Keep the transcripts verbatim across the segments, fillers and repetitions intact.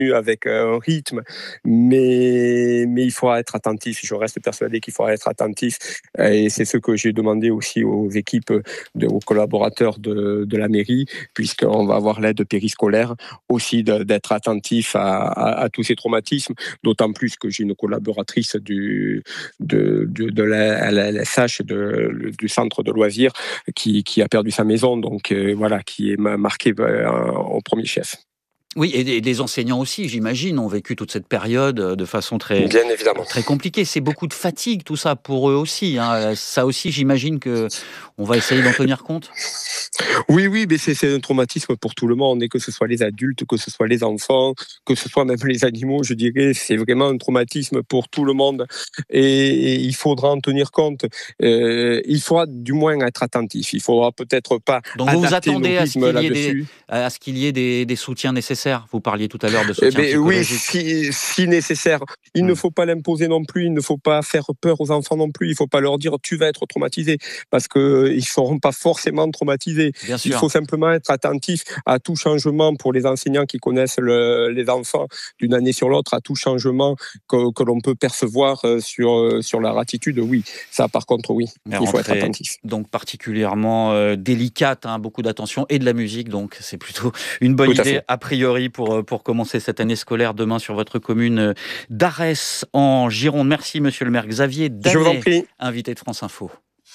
avec un rythme, mais, mais il faudra être attentif. Je reste persuadé qu'il faudra être attentif et c'est ce que j'ai demandé aussi aux équipes, de, aux collaborateurs de, de la mairie, puisqu'on va avoir l'aide périscolaire aussi de, d'être attentif à, à, à tous ces traumatismes, d'autant plus que j'ai une collaboratrice du, de, de, de la, la L S H, de, du centre de loisirs, qui, qui a perdu sa maison, donc euh, voilà, qui est marquée euh, au premier chef. Oui, et des enseignants aussi, j'imagine, ont vécu toute cette période de façon très, Bien évidemment. très compliquée. C'est beaucoup de fatigue, tout ça, pour eux aussi. Hein. Ça aussi, j'imagine qu'on va essayer d'en tenir compte. Oui, oui, mais c'est, c'est un traumatisme pour tout le monde, et que ce soit les adultes, que ce soit les enfants, que ce soit même les animaux, je dirais, c'est vraiment un traumatisme pour tout le monde, et, et il faudra en tenir compte. Euh, il faudra du moins être attentif. Il faudra peut-être pas. Donc vous vous attendez à ce qu'il y ait des, à ce qu'il y ait des, des soutiens nécessaires. Vous parliez tout à l'heure de soutien eh ben, psychologique. Oui, si, si nécessaire. Il mmh. ne faut pas l'imposer non plus. Il ne faut pas faire peur aux enfants non plus. Il ne faut pas leur dire tu vas être traumatisé, parce qu'ils ne seront pas forcément traumatisés. Bien sûr. Il faut simplement être attentif à tout changement pour les enseignants qui connaissent le, les enfants d'une année sur l'autre, à tout changement que, que l'on peut percevoir sur, sur leur attitude. Oui, ça par contre, oui, Mais il faut être attentif. Donc particulièrement euh, délicate, hein, beaucoup d'attention et de la musique, donc c'est plutôt une bonne idée a priori pour, pour commencer cette année scolaire demain sur votre commune d'Arès en Gironde. Merci monsieur le maire. Xavier Danet, invité de France Info.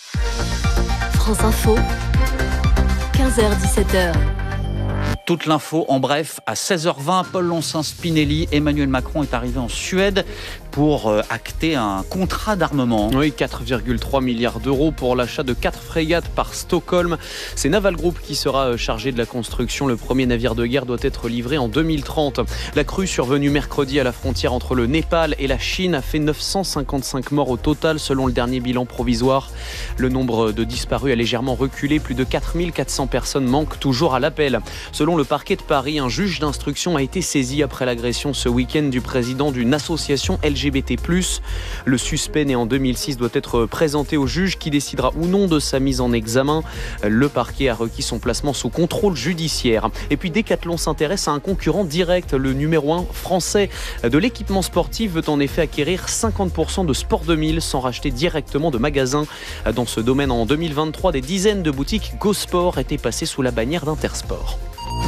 France Info, quinze heures dix-sept heures. Toute l'info en bref à seize heures vingt. Paul Loncin-Spinelli, Emmanuel Macron est arrivé en Suède pour euh, acter un contrat d'armement. Oui, quatre virgule trois milliards d'euros pour l'achat de quatre frégates par Stockholm. C'est Naval Group qui sera chargé de la construction. Le premier navire de guerre doit être livré en deux mille trente. La crue survenue mercredi à la frontière entre le Népal et la Chine a fait neuf cent cinquante-cinq morts au total selon le dernier bilan provisoire. Le nombre de disparus a légèrement reculé. Plus de quatre mille quatre cents personnes manquent toujours à l'appel. Selon le parquet de Paris, un juge d'instruction a été saisi après l'agression ce week-end du président d'une association L G B T plus. Le suspect né en deux mille six doit être présenté au juge qui décidera ou non de sa mise en examen. Le parquet a requis son placement sous contrôle judiciaire. Et puis Decathlon s'intéresse à un concurrent direct. Le numéro un français de l'équipement sportif veut en effet acquérir cinquante pour cent de Sport deux mille sans racheter directement de magasins. Dans ce domaine, en deux mille vingt-trois, des dizaines de boutiques Go Sport étaient passées sous la bannière d'Intersport.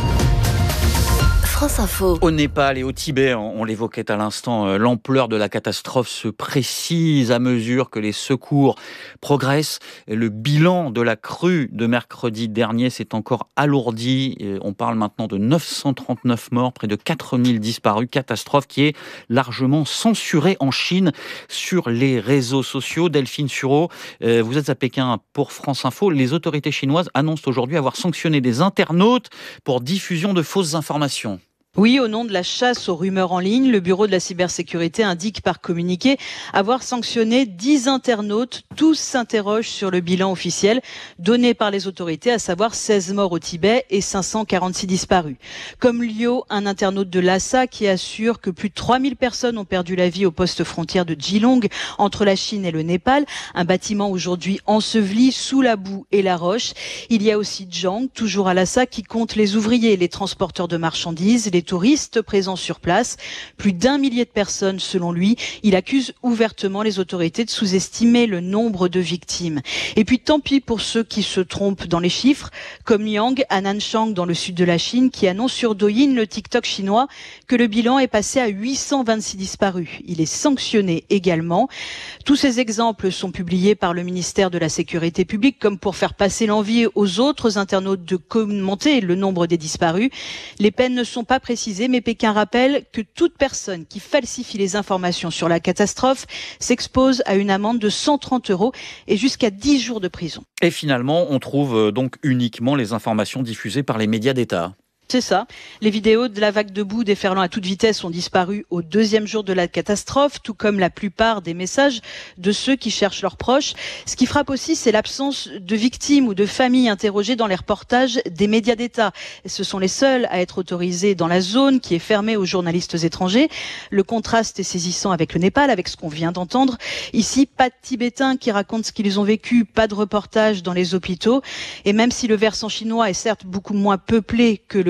France Info. Au Népal et au Tibet, on l'évoquait à l'instant, l'ampleur de la catastrophe se précise à mesure que les secours progressent. Le bilan de la crue de mercredi dernier s'est encore alourdi. On parle maintenant de neuf cent trente-neuf morts, près de quatre mille disparus. Catastrophe qui est largement censurée en Chine sur les réseaux sociaux. Delphine Sureau, vous êtes à Pékin pour France Info. Les autorités chinoises annoncent aujourd'hui avoir sanctionné des internautes pour diffusion de fausses informations. Oui, au nom de la chasse aux rumeurs en ligne, le Bureau de la cybersécurité indique par communiqué avoir sanctionné dix internautes. Tous s'interrogent sur le bilan officiel donné par les autorités, à savoir seize morts au Tibet et cinq cent quarante-six disparus. Comme Liu, un internaute de Lhasa qui assure que plus de trois mille personnes ont perdu la vie au poste frontière de Geelong entre la Chine et le Népal, un bâtiment aujourd'hui enseveli sous la boue et la roche. Il y a aussi Zhang, toujours à Lhasa, qui compte les ouvriers, les transporteurs de marchandises, les touristes présents sur place. Plus d'un millier de personnes selon lui. Il accuse ouvertement les autorités de sous-estimer le nombre de victimes. Et puis tant pis pour ceux qui se trompent dans les chiffres, comme Yang à Nanchang dans le sud de la Chine qui annonce sur Douyin, le TikTok chinois, que le bilan est passé à huit cent vingt-six disparus. Il est sanctionné également. Tous ces exemples sont publiés par le ministère de la Sécurité publique comme pour faire passer l'envie aux autres internautes de commenter le nombre des disparus. Les peines ne sont pas précisées, mais Pékin rappelle que toute personne qui falsifie les informations sur la catastrophe s'expose à une amende de cent trente euros et jusqu'à dix jours de prison. Et finalement, on trouve donc uniquement les informations diffusées par les médias d'État. C'est ça. Les vidéos de la vague de boue déferlant à toute vitesse ont disparu au deuxième jour de la catastrophe, tout comme la plupart des messages de ceux qui cherchent leurs proches. Ce qui frappe aussi, c'est l'absence de victimes ou de familles interrogées dans les reportages des médias d'État. Ce sont les seuls à être autorisés dans la zone qui est fermée aux journalistes étrangers. Le contraste est saisissant avec le Népal, avec ce qu'on vient d'entendre. Ici, pas de Tibétains qui racontent ce qu'ils ont vécu, pas de reportages dans les hôpitaux. Et même si le versant chinois est certes beaucoup moins peuplé que le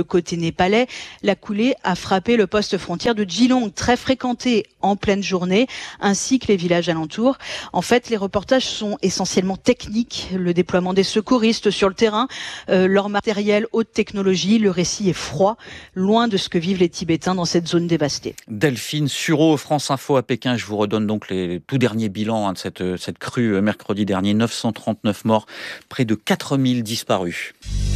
côté népalais. La coulée a frappé le poste frontière de Geelong, très fréquenté en pleine journée, ainsi que les villages alentours. En fait, les reportages sont essentiellement techniques. Le déploiement des secouristes sur le terrain, euh, leur matériel haute technologie. Le récit est froid, loin de ce que vivent les Tibétains dans cette zone dévastée. Delphine Sureau, France Info à Pékin. Je vous redonne donc les, les tout derniers bilans hein, de cette, cette crue mercredi dernier. neuf cent trente-neuf morts, près de quatre mille disparus.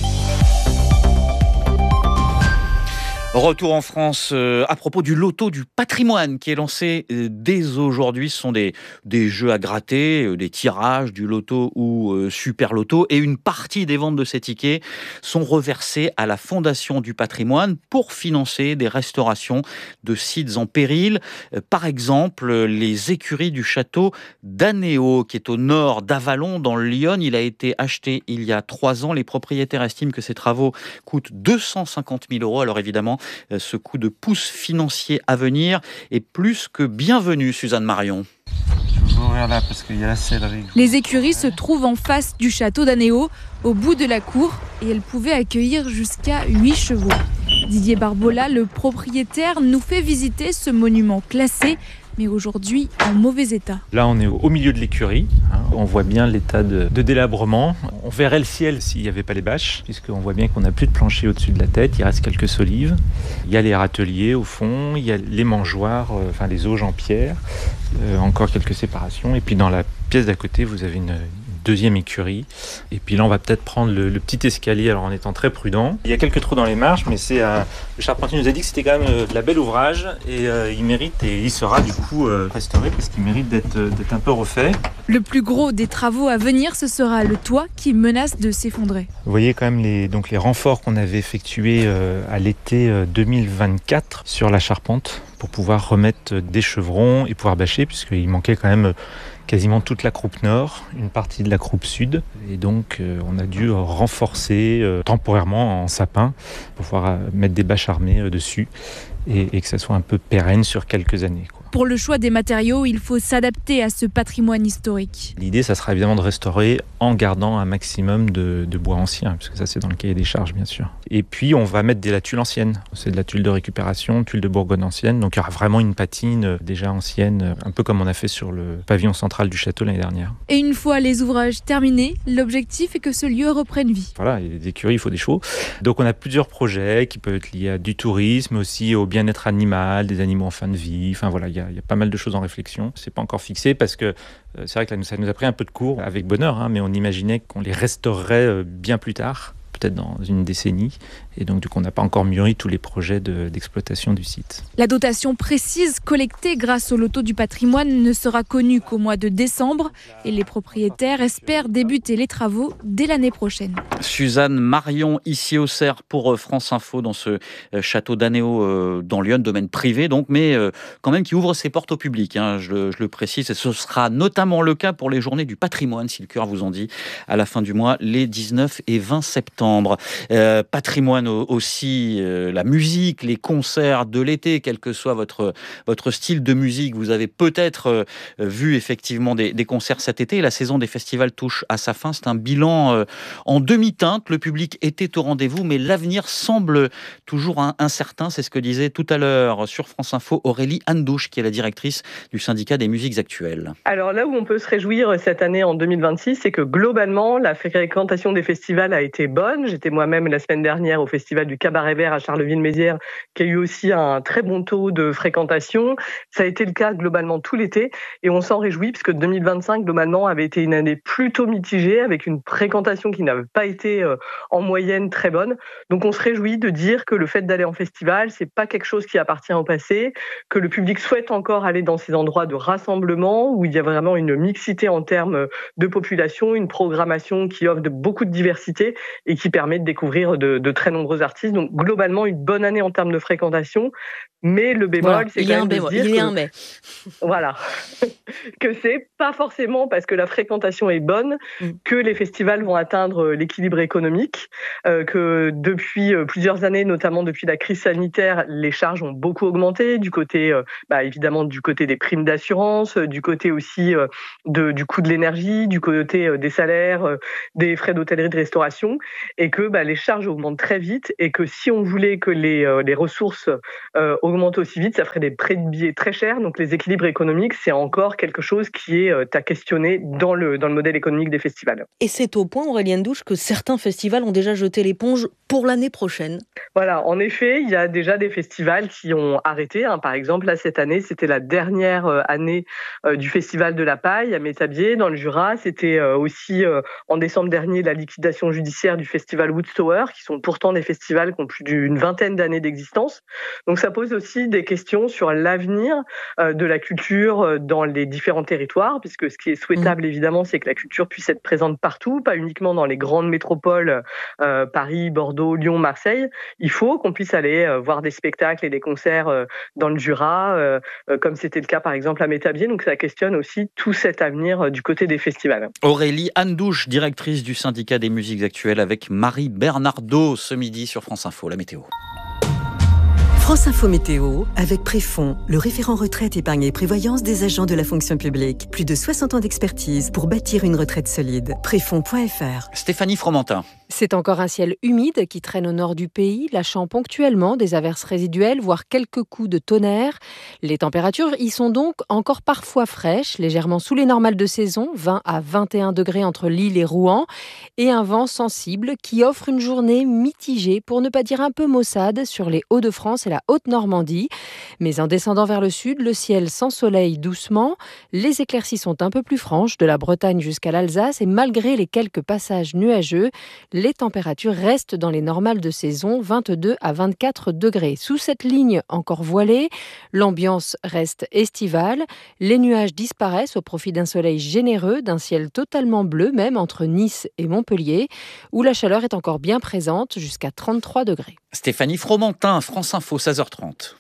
Retour en France euh, à propos du loto du patrimoine qui est lancé euh, dès aujourd'hui. Ce sont des, des jeux à gratter, euh, des tirages du loto ou euh, super loto. Et une partie des ventes de ces tickets sont reversées à la Fondation du patrimoine pour financer des restaurations de sites en péril. Euh, par exemple, les écuries du château d'Anéo qui est au nord d'Avalon dans le Lyon. Il a été acheté il y a trois ans. Les propriétaires estiment que ces travaux coûtent deux cent cinquante mille euros. Alors évidemment, ce coup de pouce financier à venir est plus que bienvenu, Suzanne Marion. Je vais ouvrir là parce qu'il y a la sellerie. Les écuries se trouvent en face du château d'Anéo, au bout de la cour, et elles pouvaient accueillir jusqu'à huit chevaux. Didier Barbola, le propriétaire, nous fait visiter ce monument classé, mais aujourd'hui en mauvais état. Là, on est au milieu de l'écurie. Hein, on voit bien l'état de, de délabrement. On verrait le ciel s'il n'y avait pas les bâches, puisqu'on voit bien qu'on n'a plus de plancher au-dessus de la tête. Il reste quelques solives. Il y a les râteliers au fond. Il y a les mangeoires, euh, enfin les auges en pierre. Euh, encore quelques séparations. Et puis dans la pièce d'à côté, vous avez une deuxième écurie. Et puis là, on va peut-être prendre le, le petit escalier, alors en étant très prudent. Il y a quelques trous dans les marches, mais c'est euh, le charpentier nous a dit que c'était quand même euh, de la belle ouvrage et euh, il mérite et il sera du coup euh, restauré parce qu'il mérite d'être, euh, d'être un peu refait. Le plus gros des travaux à venir, ce sera le toit qui menace de s'effondrer. Vous voyez quand même les, donc les renforts qu'on avait effectués euh, à l'été euh, deux mille vingt-quatre sur la charpente pour pouvoir remettre des chevrons et pouvoir bâcher, puisqu'il manquait quand même quasiment toute la croupe nord, une partie de la croupe sud. Et donc, euh, on a dû renforcer euh, temporairement en sapin pour pouvoir euh, mettre des bâches armées euh, dessus et, et que ça soit un peu pérenne sur quelques années, quoi. Pour le choix des matériaux, il faut s'adapter à ce patrimoine historique. L'idée, ça sera évidemment de restaurer en gardant un maximum de, de bois ancien, puisque ça, c'est dans le cahier des charges, bien sûr. Et puis, on va mettre de la tuile ancienne. C'est de la tuile de récupération, tuile de Bourgogne ancienne. Donc, il y aura vraiment une patine déjà ancienne, un peu comme on a fait sur le pavillon central du château l'année dernière. Et une fois les ouvrages terminés, l'objectif est que ce lieu reprenne vie. Voilà, il y a des écuries, il faut des chevaux. Donc, on a plusieurs projets qui peuvent être liés à du tourisme, aussi au bien-être animal, des animaux en fin de vie. Enfin, voilà, il y a Il y a pas mal de choses en réflexion. C'est pas encore fixé parce que euh, c'est vrai que là, ça nous a pris un peu de cours avec bonheur, hein, mais on imaginait qu'on les restaurerait euh, bien plus tard, peut-être dans une décennie. Et donc, du coup, on n'a pas encore mûri tous les projets de, d'exploitation du site. La dotation précise collectée grâce au loto du patrimoine ne sera connue qu'au mois de décembre et les propriétaires espèrent débuter les travaux dès l'année prochaine. Suzanne Marion, ici au Cerf pour France Info, dans ce château d'Anéo euh, dans Lyon, domaine privé donc, mais euh, quand même qui ouvre ses portes au public, hein, je, le, je le précise. Et ce sera notamment le cas pour les journées du patrimoine, si le cœur vous en dit, à la fin du mois, les dix-neuf et vingt septembre. Euh, patrimoine aussi, euh, la musique, les concerts de l'été, quel que soit votre, votre style de musique. Vous avez peut-être euh, vu effectivement des, des concerts cet été. La saison des festivals touche à sa fin. C'est un bilan euh, en demi-teinte. Le public était au rendez-vous, mais l'avenir semble toujours un, incertain. C'est ce que disait tout à l'heure sur France Info Aurélie Andouche, qui est la directrice du syndicat des musiques actuelles. Alors là où on peut se réjouir cette année en deux mille vingt-six, c'est que globalement, la fréquentation des festivals a été bonne. J'étais moi-même la semaine dernière au festival du Cabaret Vert à Charleville-Mézières, qui a eu aussi un très bon taux de fréquentation. Ça a été le cas globalement tout l'été et on s'en réjouit puisque deux mille vingt-cinq globalement avait été une année plutôt mitigée avec une fréquentation qui n'avait pas été euh, en moyenne très bonne. Donc on se réjouit de dire que le fait d'aller en festival, c'est pas quelque chose qui appartient au passé, que le public souhaite encore aller dans ces endroits de rassemblement où il y a vraiment une mixité en termes de population, une programmation qui offre de beaucoup de diversité et qui permet de découvrir de, de très nombreux artistes. Donc globalement une bonne année en termes de fréquentation, mais le bémol, voilà, c'est quand même de se dire il y a que, un mais. voilà, que c'est pas forcément parce que la fréquentation est bonne mm. que les festivals vont atteindre l'équilibre économique, euh, que depuis plusieurs années, notamment depuis la crise sanitaire, les charges ont beaucoup augmenté du côté, euh, bah, évidemment du côté des primes d'assurance, du côté aussi euh, de, du coût de l'énergie, du côté euh, des salaires, euh, des frais d'hôtellerie, de restauration, et que bah, les charges augmentent très vite. vite et que si on voulait que les, euh, les ressources euh, augmentent aussi vite, ça ferait des prix de billets très chers. Donc les équilibres économiques, c'est encore quelque chose qui est euh, à questionner dans le, dans le modèle économique des festivals. Et c'est au point, Aurélien Douche, que certains festivals ont déjà jeté l'éponge pour l'année prochaine. Voilà, en effet, il y a déjà des festivals qui ont arrêté. Hein. Par exemple, là, cette année, c'était la dernière euh, année euh, du Festival de la Paille à Métabier, dans le Jura. C'était euh, aussi, euh, en décembre dernier, la liquidation judiciaire du Festival Woodstower, qui sont pourtant des festivals qui ont plus d'une vingtaine d'années d'existence. Donc ça pose aussi des questions sur l'avenir euh, de la culture euh, dans les différents territoires, puisque ce qui est souhaitable, mmh. évidemment, c'est que la culture puisse être présente partout, pas uniquement dans les grandes métropoles, euh, Paris, Bordeaux, Lyon, Marseille. Il faut qu'on puisse aller euh, voir des spectacles et des concerts euh, dans le Jura, euh, euh, comme c'était le cas, par exemple, à Métabier. Donc ça questionne aussi tout cet avenir euh, du côté des festivals. Aurélie Andouche, directrice du syndicat des musiques actuelles, avec Marie Bernardo, ce midi sur France Info, la météo. France Info Météo, avec Préfond, le référent retraite, épargne et prévoyance des agents de la fonction publique. Plus de soixante ans d'expertise pour bâtir une retraite solide. Préfond point F R. Stéphanie Fromentin. C'est encore un ciel humide qui traîne au nord du pays, lâchant ponctuellement des averses résiduelles, voire quelques coups de tonnerre. Les températures y sont donc encore parfois fraîches, légèrement sous les normales de saison, vingt à vingt et un degrés entre Lille et Rouen, et un vent sensible qui offre une journée mitigée, pour ne pas dire un peu maussade, sur les Hauts-de-France et la Haute-Normandie. Mais en descendant vers le sud, le ciel s'ensoleille doucement. Les éclaircies sont un peu plus franches, de la Bretagne jusqu'à l'Alsace, et malgré les quelques passages nuageux, les températures restent dans les normales de saison, vingt-deux à vingt-quatre degrés. Sous cette ligne encore voilée, l'ambiance reste estivale. Les nuages disparaissent au profit d'un soleil généreux, d'un ciel totalement bleu, même entre Nice et Montpellier, où la chaleur est encore bien présente, jusqu'à trente-trois degrés. Stéphanie Fromentin, France Info, seize heures trente.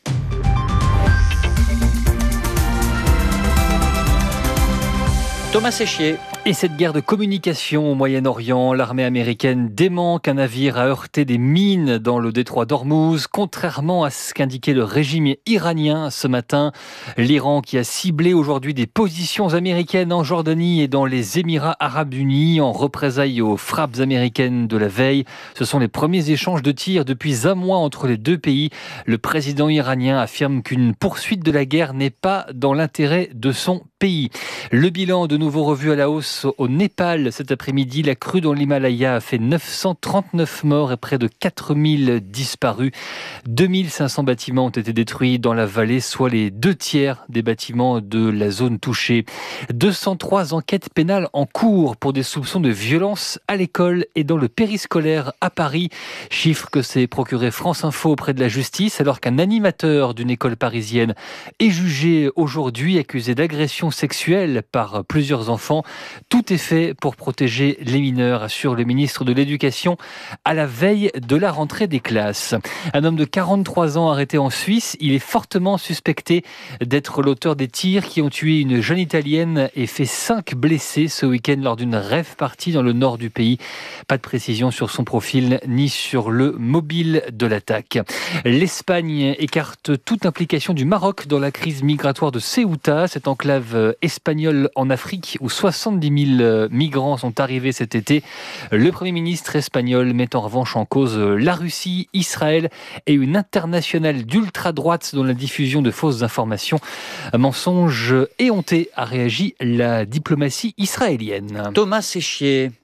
Thomas Séchier. Et cette guerre de communication au Moyen-Orient, l'armée américaine dément qu'un navire a heurté des mines dans le détroit d'Ormuz, contrairement à ce qu'indiquait le régime iranien ce matin. L'Iran qui a ciblé aujourd'hui des positions américaines en Jordanie et dans les Émirats arabes unis en représailles aux frappes américaines de la veille. Ce sont les premiers échanges de tirs depuis un mois entre les deux pays. Le président iranien affirme qu'une poursuite de la guerre n'est pas dans l'intérêt de son pays. Le bilan de nouveau revu à la hausse au Népal cet après-midi. La crue dans l'Himalaya a fait neuf cent trente-neuf morts et près de quatre mille disparus. deux mille cinq cents bâtiments ont été détruits dans la vallée, soit les deux tiers des bâtiments de la zone touchée. deux cent trois enquêtes pénales en cours pour des soupçons de violence à l'école et dans le périscolaire à Paris. Chiffre que s'est procuré France Info auprès de la justice, alors qu'un animateur d'une école parisienne est jugé aujourd'hui, accusé d'agression sexuelle par plusieurs enfants. Tout est fait pour protéger les mineurs, assure le ministre de l'Éducation à la veille de la rentrée des classes. Un homme de quarante-trois ans arrêté en Suisse, il est fortement suspecté d'être l'auteur des tirs qui ont tué une jeune Italienne et fait cinq blessés ce week-end lors d'une rave party dans le nord du pays. Pas de précision sur son profil ni sur le mobile de l'attaque. L'Espagne écarte toute implication du Maroc dans la crise migratoire de Ceuta, cette enclave espagnole en Afrique où soixante-dix mille migrants sont arrivés cet été. Le Premier ministre espagnol met en revanche en cause la Russie, Israël et une internationale d'ultra-droite dont la diffusion de fausses informations. Un mensonge éhonté, a réagi la diplomatie israélienne. Thomas Séchier.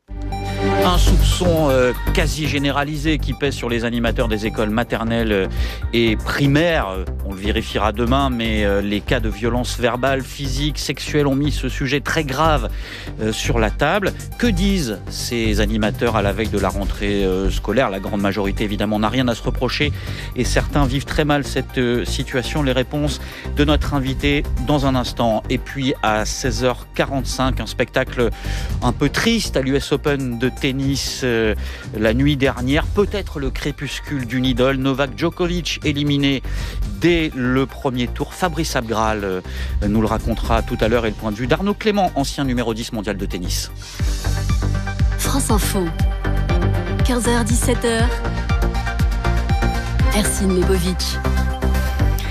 Un soupçon euh, quasi généralisé qui pèse sur les animateurs des écoles maternelles et primaires. On le vérifiera demain, mais euh, les cas de violence verbale, physique, sexuelle ont mis ce sujet très grave euh, sur la table. Que disent ces animateurs à la veille de la rentrée euh, scolaire ? La grande majorité, évidemment, n'a rien à se reprocher et certains vivent très mal cette euh, situation. Les réponses de notre invité dans un instant. Et puis à seize heures quarante-cinq, un spectacle un peu triste à l'U S Open de tennis euh, la nuit dernière. Peut-être le crépuscule d'une idole. Novak Djokovic éliminé dès le premier tour. Fabrice Abgral euh, nous le racontera tout à l'heure et le point de vue d'Arnaud Clément, ancien numéro dix mondial de tennis. France Info, quinze heures dix-sept heures, Ercine Lebovic.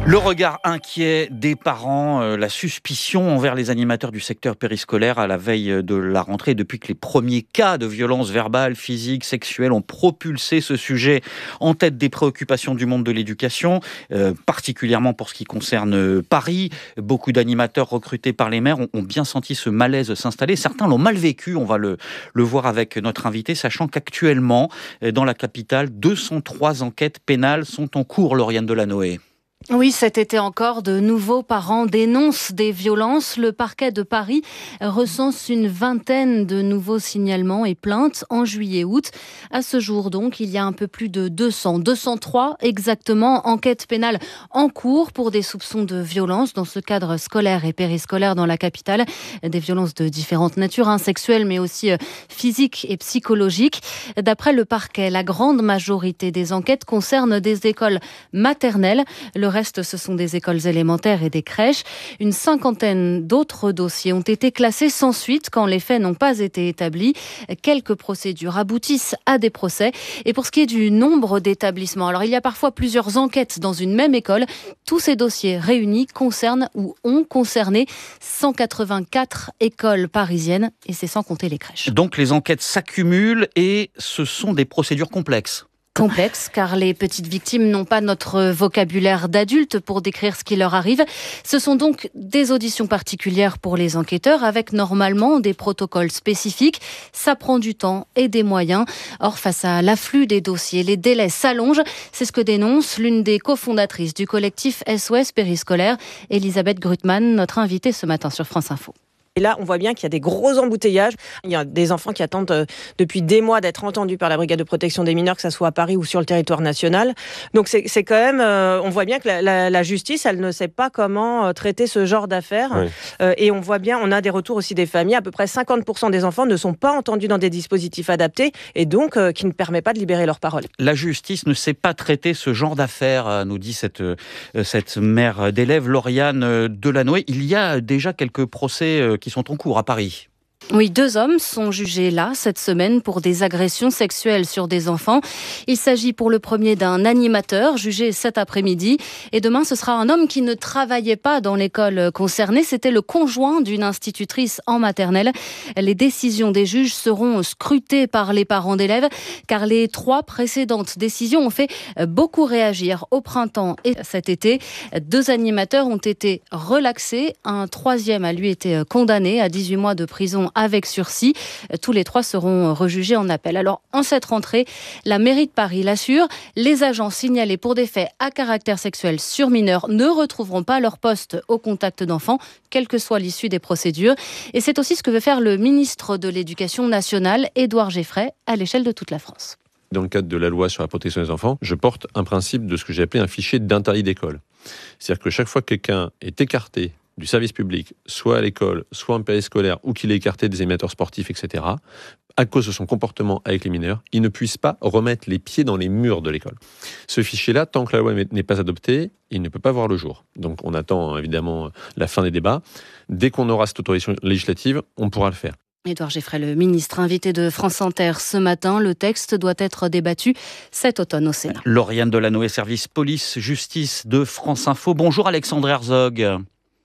Le regard inquiet des parents, euh, la suspicion envers les animateurs du secteur périscolaire à la veille de la rentrée, depuis que les premiers cas de violences verbales, physiques, sexuelles ont propulsé ce sujet en tête des préoccupations du monde de l'éducation, euh, particulièrement pour ce qui concerne Paris. Beaucoup d'animateurs recrutés par les maires ont, ont bien senti ce malaise s'installer. Certains l'ont mal vécu, on va le, le voir avec notre invité, sachant qu'actuellement, dans la capitale, deux cent trois enquêtes pénales sont en cours, Lauriane Delanoë. Oui, cet été encore, de nouveaux parents dénoncent des violences. Le parquet de Paris recense une vingtaine de nouveaux signalements et plaintes en juillet-août. À ce jour, donc, il y a un peu plus de deux cents, deux cent trois exactement, enquêtes pénales en cours pour des soupçons de violences dans ce cadre scolaire et périscolaire dans la capitale. Des violences de différentes natures, hein, sexuelles, mais aussi euh, physiques et psychologiques. D'après le parquet, la grande majorité des enquêtes concernent des écoles maternelles. Le reste, ce sont des écoles élémentaires et des crèches. Une cinquantaine d'autres dossiers ont été classés sans suite quand les faits n'ont pas été établis. Quelques procédures aboutissent à des procès. Et pour ce qui est du nombre d'établissements, alors il y a parfois plusieurs enquêtes dans une même école. Tous ces dossiers réunis concernent ou ont concerné cent quatre-vingt-quatre écoles parisiennes, et c'est sans compter les crèches. Donc les enquêtes s'accumulent et ce sont des procédures complexes. Complexe, car les petites victimes n'ont pas notre vocabulaire d'adulte pour décrire ce qui leur arrive. Ce sont donc des auditions particulières pour les enquêteurs, avec normalement des protocoles spécifiques. Ça prend du temps et des moyens. Or, face à l'afflux des dossiers, les délais s'allongent. C'est ce que dénonce l'une des cofondatrices du collectif S O S Périscolaire, Elisabeth Grutmann, notre invitée ce matin sur France Info. Et là, on voit bien qu'il y a des gros embouteillages. Il y a des enfants qui attendent euh, depuis des mois d'être entendus par la brigade de protection des mineurs, que ça soit à Paris ou sur le territoire national. Donc c'est, c'est quand même, euh, on voit bien que la, la, la justice, elle ne sait pas comment euh, traiter ce genre d'affaires. Oui. Euh, et on voit bien, on a des retours aussi des familles. À peu près cinquante pour cent des enfants ne sont pas entendus dans des dispositifs adaptés et donc euh, qui ne permet pas de libérer leur parole. La justice ne sait pas traiter ce genre d'affaires, nous dit cette, euh, cette mère d'élève, Lauriane Delanoë. Il y a déjà quelques procès euh, qui sont en cours à Paris. Oui, deux hommes sont jugés là cette semaine pour des agressions sexuelles sur des enfants. Il s'agit pour le premier d'un animateur jugé cet après-midi. Et demain, ce sera un homme qui ne travaillait pas dans l'école concernée. C'était le conjoint d'une institutrice en maternelle. Les décisions des juges seront scrutées par les parents d'élèves, car les trois précédentes décisions ont fait beaucoup réagir au printemps et cet été. Deux animateurs ont été relaxés. Un troisième a lui été condamné à dix-huit mois de prison avec sursis. Tous les trois seront rejugés en appel. Alors, en cette rentrée, la mairie de Paris l'assure, les agents signalés pour des faits à caractère sexuel sur mineurs ne retrouveront pas leur poste au contact d'enfants, quelle que soit l'issue des procédures. Et c'est aussi ce que veut faire le ministre de l'Éducation nationale, Édouard Geffray, à l'échelle de toute la France. Dans le cadre de la loi sur la protection des enfants, je porte un principe de ce que j'ai appelé un fichier d'interdit d'école. C'est-à-dire que chaque fois que quelqu'un est écarté du service public, soit à l'école, soit en périscolaire, ou qu'il est écarté des animateurs sportifs, et cetera, à cause de son comportement avec les mineurs, il ne puisse pas remettre les pieds dans les murs de l'école. Ce fichier-là, tant que la loi n'est pas adoptée, il ne peut pas voir le jour. Donc on attend évidemment la fin des débats. Dès qu'on aura cette autorisation législative, on pourra le faire. Édouard Geffray, le ministre invité de France Inter ce matin. Le texte doit être débattu cet automne au Sénat. Lauriane Delanoë, service police-justice de France Info. Bonjour Alexandre Herzog.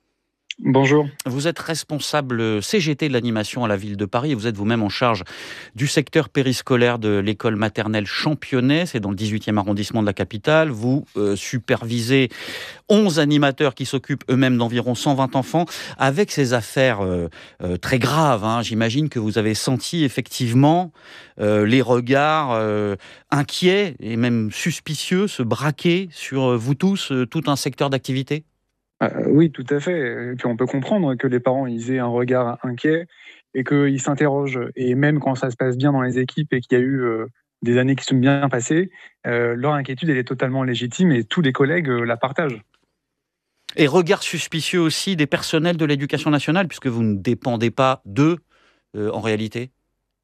Bonjour. Vous êtes responsable C G T de l'animation à la ville de Paris et vous êtes vous-même en charge du secteur périscolaire de l'école maternelle Championnet, c'est dans le dix-huitième arrondissement de la capitale. Vous euh, supervisez onze animateurs qui s'occupent eux-mêmes d'environ cent vingt enfants. Avec ces affaires euh, euh, très graves, hein, j'imagine que vous avez senti effectivement euh, les regards euh, inquiets et même suspicieux se braquer sur vous tous, euh, tout un secteur d'activité. Euh, oui, tout à fait. Et puis on peut comprendre que les parents ils aient un regard inquiet et qu'ils s'interrogent. Et même quand ça se passe bien dans les équipes et qu'il y a eu euh, des années qui sont bien passées, euh, leur inquiétude elle est totalement légitime et tous les collègues euh, la partagent. Et regard suspicieux aussi des personnels de l'éducation nationale, puisque vous ne dépendez pas d'eux euh, en réalité.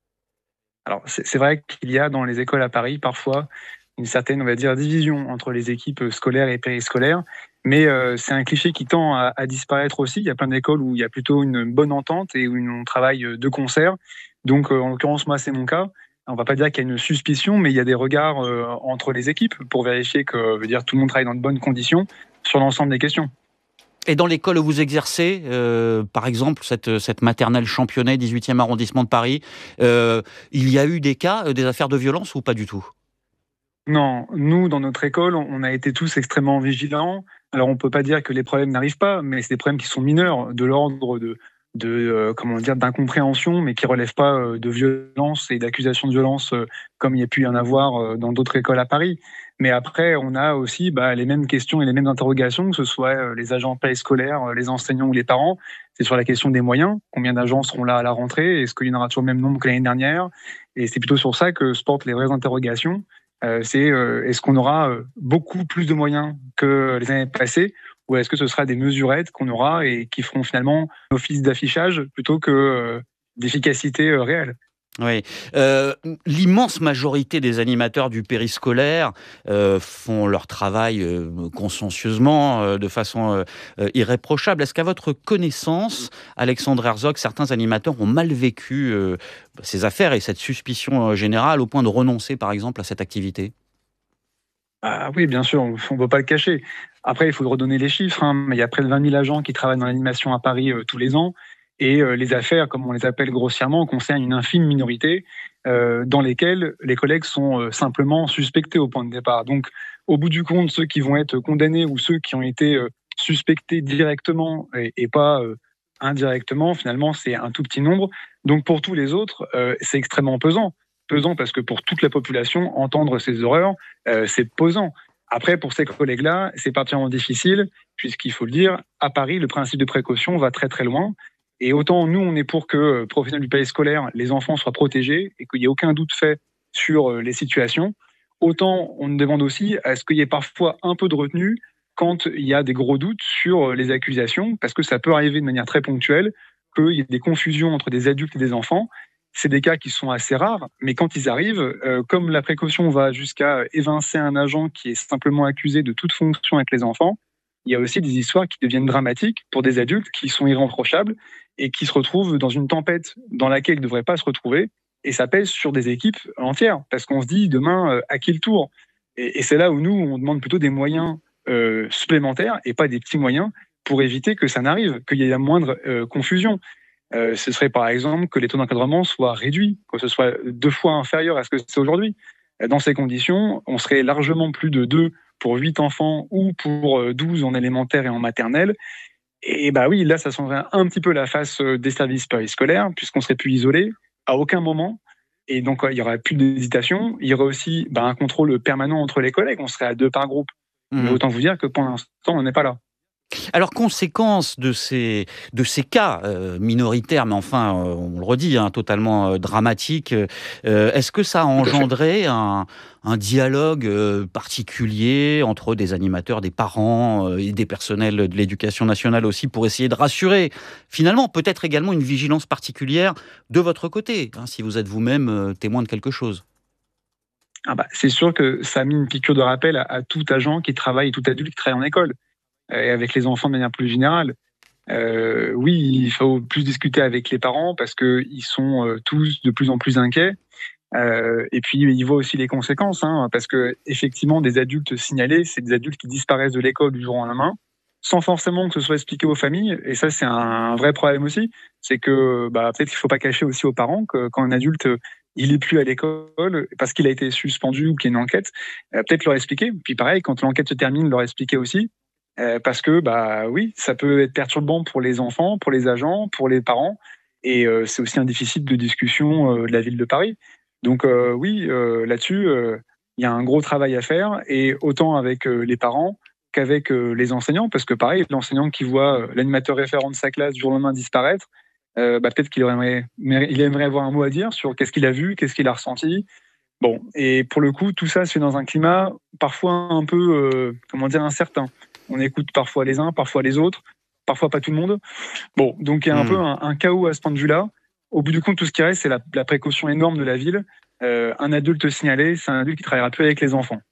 Alors c'est, c'est vrai qu'il y a dans les écoles à Paris parfois une certaine, on va dire, division entre les équipes scolaires et périscolaires. Mais euh, c'est un cliché qui tend à, à disparaître aussi. Il y a plein d'écoles où il y a plutôt une bonne entente et où on travaille de concert. Donc, euh, en l'occurrence, moi, c'est mon cas. On ne va pas dire qu'il y a une suspicion, mais il y a des regards euh, entre les équipes pour vérifier que veut dire, tout le monde travaille dans de bonnes conditions. sur l'ensemble des questions. Et dans l'école où vous exercez, euh, par exemple, cette, cette maternelle Championnet, dix-huitième arrondissement de Paris, euh, il y a eu des cas, euh, des affaires de violence ou pas du tout ? Non, nous, dans notre école, on a été tous extrêmement vigilants. Alors, on ne peut pas dire que les problèmes n'arrivent pas, mais c'est des problèmes qui sont mineurs, de l'ordre de, de euh, comment dire, d'incompréhension, mais qui ne relèvent pas euh, de violence et d'accusations de violence euh, comme il y a pu y en avoir euh, dans d'autres écoles à Paris. Mais après, on a aussi bah, les mêmes questions et les mêmes interrogations, que ce soit euh, les agents périscolaires, euh, les enseignants ou les parents. C'est sur la question des moyens. Combien d'agents seront là à la rentrée ? Est-ce qu'il y en aura toujours le même nombre que l'année dernière ? Et c'est plutôt sur ça que se portent les vraies interrogations. Euh, c'est euh, est-ce qu'on aura euh, beaucoup plus de moyens que les années passées, ou est-ce que ce sera des mesurettes qu'on aura et qui feront finalement office d'affichage plutôt que euh, d'efficacité euh, réelle ? Oui, euh, l'immense majorité des animateurs du périscolaire euh, font leur travail euh, consciencieusement, euh, de façon euh, irréprochable. Est-ce qu'à votre connaissance, Alexandre Herzog, certains animateurs ont mal vécu euh, ces affaires et cette suspicion euh, générale au point de renoncer, par exemple, à cette activité ? Ah oui, bien sûr, on ne peut pas le cacher. Après, il faut redonner les chiffres, hein, mais il y a près de vingt mille agents qui travaillent dans l'animation à Paris euh, tous les ans. Et euh, les affaires, comme on les appelle grossièrement, concernent une infime minorité euh, dans lesquelles les collègues sont euh, simplement suspectés au point de départ. Donc, au bout du compte, ceux qui vont être condamnés ou ceux qui ont été euh, suspectés directement et, et pas euh, indirectement, finalement, c'est un tout petit nombre. Donc, pour tous les autres, euh, c'est extrêmement pesant. Pesant parce que pour toute la population, entendre ces horreurs, euh, c'est pesant. Après, pour ces collègues-là, c'est particulièrement difficile, puisqu'il faut le dire, à Paris, le principe de précaution va très très loin. Et autant nous, on est pour que, professionnels du périscolaire, les enfants soient protégés et qu'il n'y ait aucun doute fait sur les situations, autant on demande aussi à ce qu'il y ait parfois un peu de retenue quand il y a des gros doutes sur les accusations, parce que ça peut arriver de manière très ponctuelle qu'il y ait des confusions entre des adultes et des enfants. C'est des cas qui sont assez rares, mais quand ils arrivent, euh, comme la précaution va jusqu'à évincer un agent qui est simplement accusé de toute fonction avec les enfants, il y a aussi des histoires qui deviennent dramatiques pour des adultes qui sont irréprochables et qui se retrouvent dans une tempête dans laquelle ils ne devraient pas se retrouver. Et ça pèse sur des équipes entières, parce qu'on se dit demain, euh, à qui le tour ? Et, et c'est là où nous, on demande plutôt des moyens euh, supplémentaires et pas des petits moyens pour éviter que ça n'arrive, qu'il y ait la moindre euh, confusion. Euh, ce serait par exemple que les taux d'encadrement soient réduits, que ce soit deux fois inférieur à ce que c'est aujourd'hui. Dans ces conditions, on serait largement plus de deux pour huit enfants ou pour douze en élémentaire et en maternelle. Et bah oui, là, ça changerait un petit peu la face des services périscolaires, puisqu'on serait plus isolé à aucun moment. Et donc, il y aurait plus d'hésitation. Il y aurait aussi bah, un contrôle permanent entre les collègues. On serait à deux par groupe. Mmh. Mais autant vous dire que pour l'instant, on n'est pas là. Alors, conséquence de ces, de ces cas euh, minoritaires, mais enfin, euh, on le redit, hein, totalement euh, dramatiques, euh, est-ce que ça a engendré un, un dialogue euh, particulier entre des animateurs, des parents euh, et des personnels de l'éducation nationale aussi, pour essayer de rassurer, finalement, peut-être également une vigilance particulière de votre côté, hein, si vous êtes vous-même euh, témoin de quelque chose? Ah bah, c'est sûr que ça a mis une piqûre de rappel à, à tout agent qui travaille, tout adulte qui travaille en école. Et avec les enfants de manière plus générale. Euh, oui, il faut plus discuter avec les parents parce qu'ils sont euh, tous de plus en plus inquiets. Euh, et puis, ils voient aussi les conséquences, hein, parce que effectivement, des adultes signalés, c'est des adultes qui disparaissent de l'école du jour au lendemain, sans forcément que ce soit expliqué aux familles. Et ça, c'est un, un vrai problème aussi. C'est que bah, peut-être qu'il ne faut pas cacher aussi aux parents que quand un adulte il n'est plus à l'école parce qu'il a été suspendu ou qu'il y a une enquête, euh, peut-être leur expliquer. Puis pareil, quand l'enquête se termine, leur expliquer aussi. Euh, parce que, bah oui, ça peut être perturbant pour les enfants, pour les agents, pour les parents. Et euh, c'est aussi un déficit de discussion euh, de la ville de Paris. Donc euh, oui, euh, là-dessus, il euh, y a un gros travail à faire. Et autant avec euh, les parents qu'avec euh, les enseignants. Parce que pareil, l'enseignant qui voit euh, l'animateur référent de sa classe du jour au lendemain disparaître, euh, bah, peut-être qu'il aimerait, il aimerait avoir un mot à dire sur qu'est-ce qu'il a vu, qu'est-ce qu'il a ressenti. Bon, et pour le coup, tout ça se fait dans un climat parfois un peu, euh, comment dire, incertain. On écoute parfois les uns, parfois les autres, parfois pas tout le monde. Bon, donc il y a un mmh. peu un, un chaos à ce point de vue-là. Au bout du compte, tout ce qui reste, c'est la, la précaution énorme de la ville. Euh, un adulte signalé, c'est un adulte qui travaillera plus avec les enfants.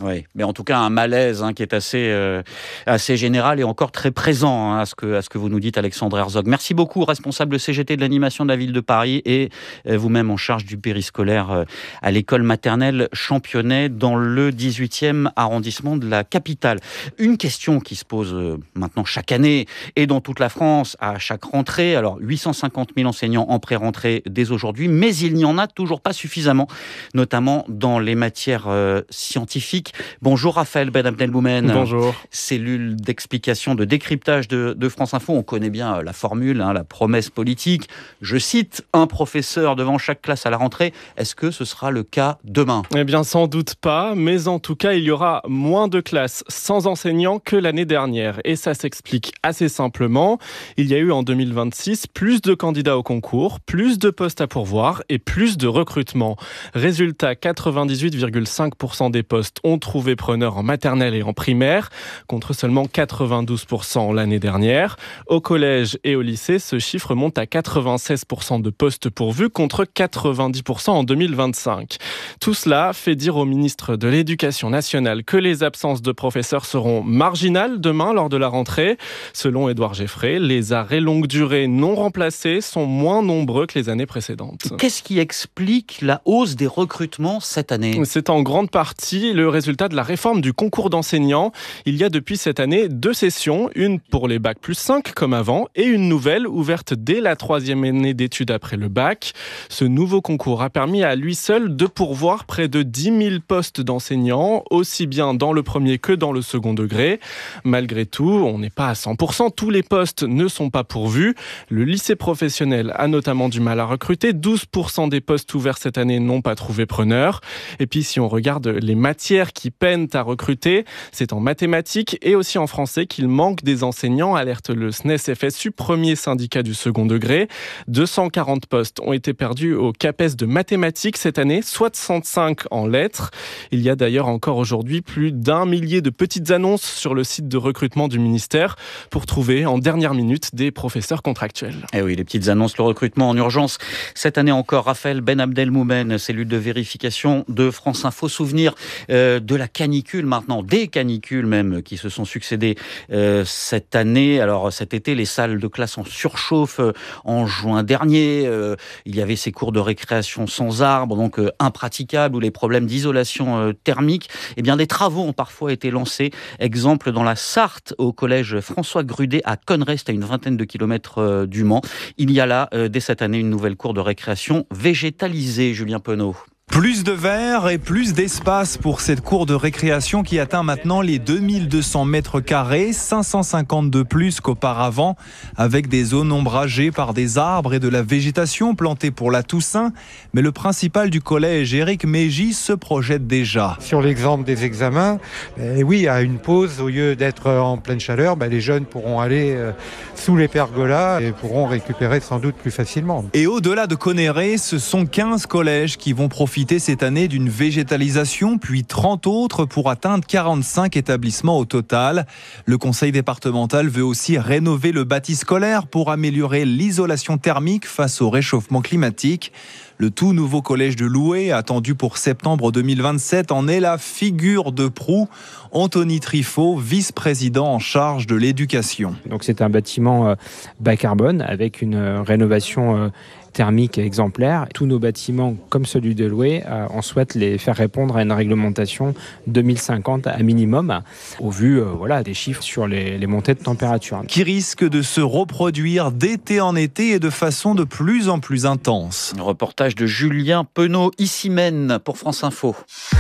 Oui, mais en tout cas un malaise hein, qui est assez, euh, assez général et encore très présent hein, à, ce que, à ce que vous nous dites, Alexandre Herzog. Merci beaucoup, responsable C G T de l'animation de la ville de Paris et euh, vous-même en charge du périscolaire euh, à l'école maternelle Championnet dans le dix-huitième arrondissement de la capitale. Une question qui se pose euh, maintenant chaque année et dans toute la France à chaque rentrée. Alors huit cent cinquante mille enseignants en pré-rentrée dès aujourd'hui, mais il n'y en a toujours pas suffisamment, notamment dans les matières euh, scientifiques. Bonjour Raphaël Ben Abdelmoumen. Bonjour. Cellule d'explication, de décryptage de, de France Info. On connaît bien la formule, hein, la promesse politique. Je cite, un professeur devant chaque classe à la rentrée. Est-ce que ce sera le cas demain ? Eh bien, sans doute pas. Mais en tout cas, il y aura moins de classes sans enseignants que l'année dernière. Et ça s'explique assez simplement. Il y a eu en deux mille vingt-six plus de candidats au concours, plus de postes à pourvoir et plus de recrutement. Résultat, quatre-vingt-dix-huit virgule cinq pour cent des postes ont trouvé preneur en maternelle et en primaire, contre seulement quatre-vingt-douze pour cent l'année dernière. Au collège et au lycée, ce chiffre monte à quatre-vingt-seize pour cent de postes pourvus, contre quatre-vingt-dix pour cent en deux mille vingt-cinq. Tout cela fait dire au ministre de l'Éducation nationale que les absences de professeurs seront marginales demain lors de la rentrée. Selon Édouard Geffray, les arrêts longue durée non remplacés sont moins nombreux que les années précédentes. Qu'est-ce qui explique la hausse des recrutements cette année ? C'est en grande partie le résultat de la réforme du concours d'enseignants. Il y a depuis cette année deux sessions, une pour les bac plus cinq comme avant et une nouvelle ouverte dès la troisième année d'études après le bac. Ce nouveau concours a permis à lui seul de pourvoir près de dix mille postes d'enseignants, aussi bien dans le premier que dans le second degré. Malgré tout, on n'est pas à cent pour cent, tous les postes ne sont pas pourvus. Le lycée professionnel a notamment du mal à recruter, douze pour cent des postes ouverts cette année n'ont pas trouvé preneur. Et puis si on regarde les matières qui peinent à recruter, c'est en mathématiques et aussi en français qu'il manque des enseignants, alerte le S N E S F S U, premier syndicat du second degré. deux cent quarante postes ont été perdus au CAPES de mathématiques cette année, soixante-cinq en lettres. Il y a d'ailleurs encore aujourd'hui plus d'un millier de petites annonces sur le site de recrutement du ministère pour trouver en dernière minute des professeurs contractuels. Eh oui, les petites annonces, le recrutement en urgence. Cette année encore, Raphaël Ben Abdelmoumen, cellule de vérification de France Info. Souvenir euh, de la canicule maintenant, des canicules même qui se sont succédées euh, cette année. Alors cet été, les salles de classe en surchauffe euh, en juin dernier. Euh, il y avait ces cours de récréation sans arbres, donc euh, impraticables, ou les problèmes d'isolation euh, thermique. Eh bien, des travaux ont parfois été lancés. Exemple dans la Sarthe, au collège François Grudet à Connerest, à une vingtaine de kilomètres euh, du Mans. Il y a là, euh, dès cette année, une nouvelle cour de récréation végétalisée. Julien Penaud. Plus de verre et plus d'espace pour cette cour de récréation qui atteint maintenant les deux mille deux cents mètres carrés, cinq cent cinquante de plus qu'auparavant, avec des zones ombragées par des arbres et de la végétation plantée pour la Toussaint. Mais le principal du collège, Éric Mégis, se projette déjà. Sur l'exemple des examens, eh oui, à une pause, au lieu d'être en pleine chaleur, ben les jeunes pourront aller sous les pergolas et pourront récupérer sans doute plus facilement. Et au-delà de Connerest, ce sont quinze collèges qui vont profiter cette année d'une végétalisation, puis trente autres pour atteindre quarante-cinq établissements au total. Le conseil départemental veut aussi rénover le bâti scolaire pour améliorer l'isolation thermique face au réchauffement climatique. Le tout nouveau collège de Loué, attendu pour septembre deux mille vingt-sept, en est la figure de proue. Anthony Trifot, vice-président en charge de l'éducation. Donc c'est un bâtiment bas carbone avec une rénovation thermique exemplaire. Tous nos bâtiments, comme celui de Loué, on souhaite les faire répondre à une réglementation deux mille cinquante à minimum, au vu euh, voilà, des chiffres sur les, les montées de température. Qui risque de se reproduire d'été en été et de façon de plus en plus intense. Un reportage de Julien Penaud, ici même pour France Info.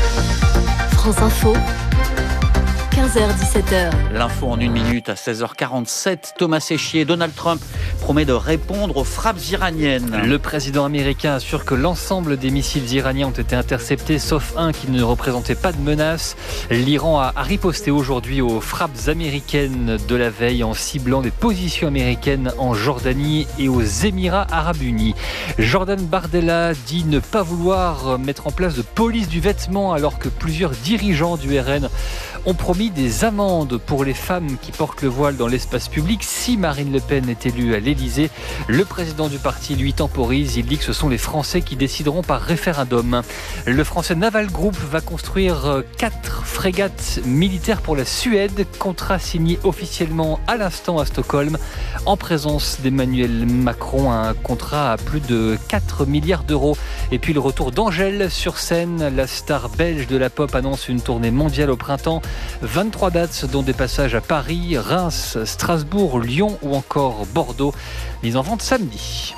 France Info. quinze heures dix-sept heures. L'info en une minute à seize heures quarante-sept. Thomas Séchier, Donald Trump promet de répondre aux frappes iraniennes. Le président américain assure que l'ensemble des missiles iraniens ont été interceptés, sauf un qui ne représentait pas de menace. L'Iran a riposté aujourd'hui aux frappes américaines de la veille en ciblant des positions américaines en Jordanie et aux Émirats arabes unis. Jordan Bardella dit ne pas vouloir mettre en place de police du vêtement alors que plusieurs dirigeants du R N ont promis des amendes pour les femmes qui portent le voile dans l'espace public si Marine Le Pen est élue à l'Élysée. Le président du parti, lui, temporise. Il dit que ce sont les Français qui décideront par référendum. Le français Naval Group va construire quatre frégates militaires pour la Suède. Contrat signé officiellement à l'instant à Stockholm en présence d'Emmanuel Macron. Un contrat à plus de quatre milliards d'euros. Et puis le retour d'Angèle sur scène. La star belge de la pop annonce une tournée mondiale au printemps. vingt-trois dates dont des passages à Paris, Reims, Strasbourg, Lyon ou encore Bordeaux. Mise en vente samedi.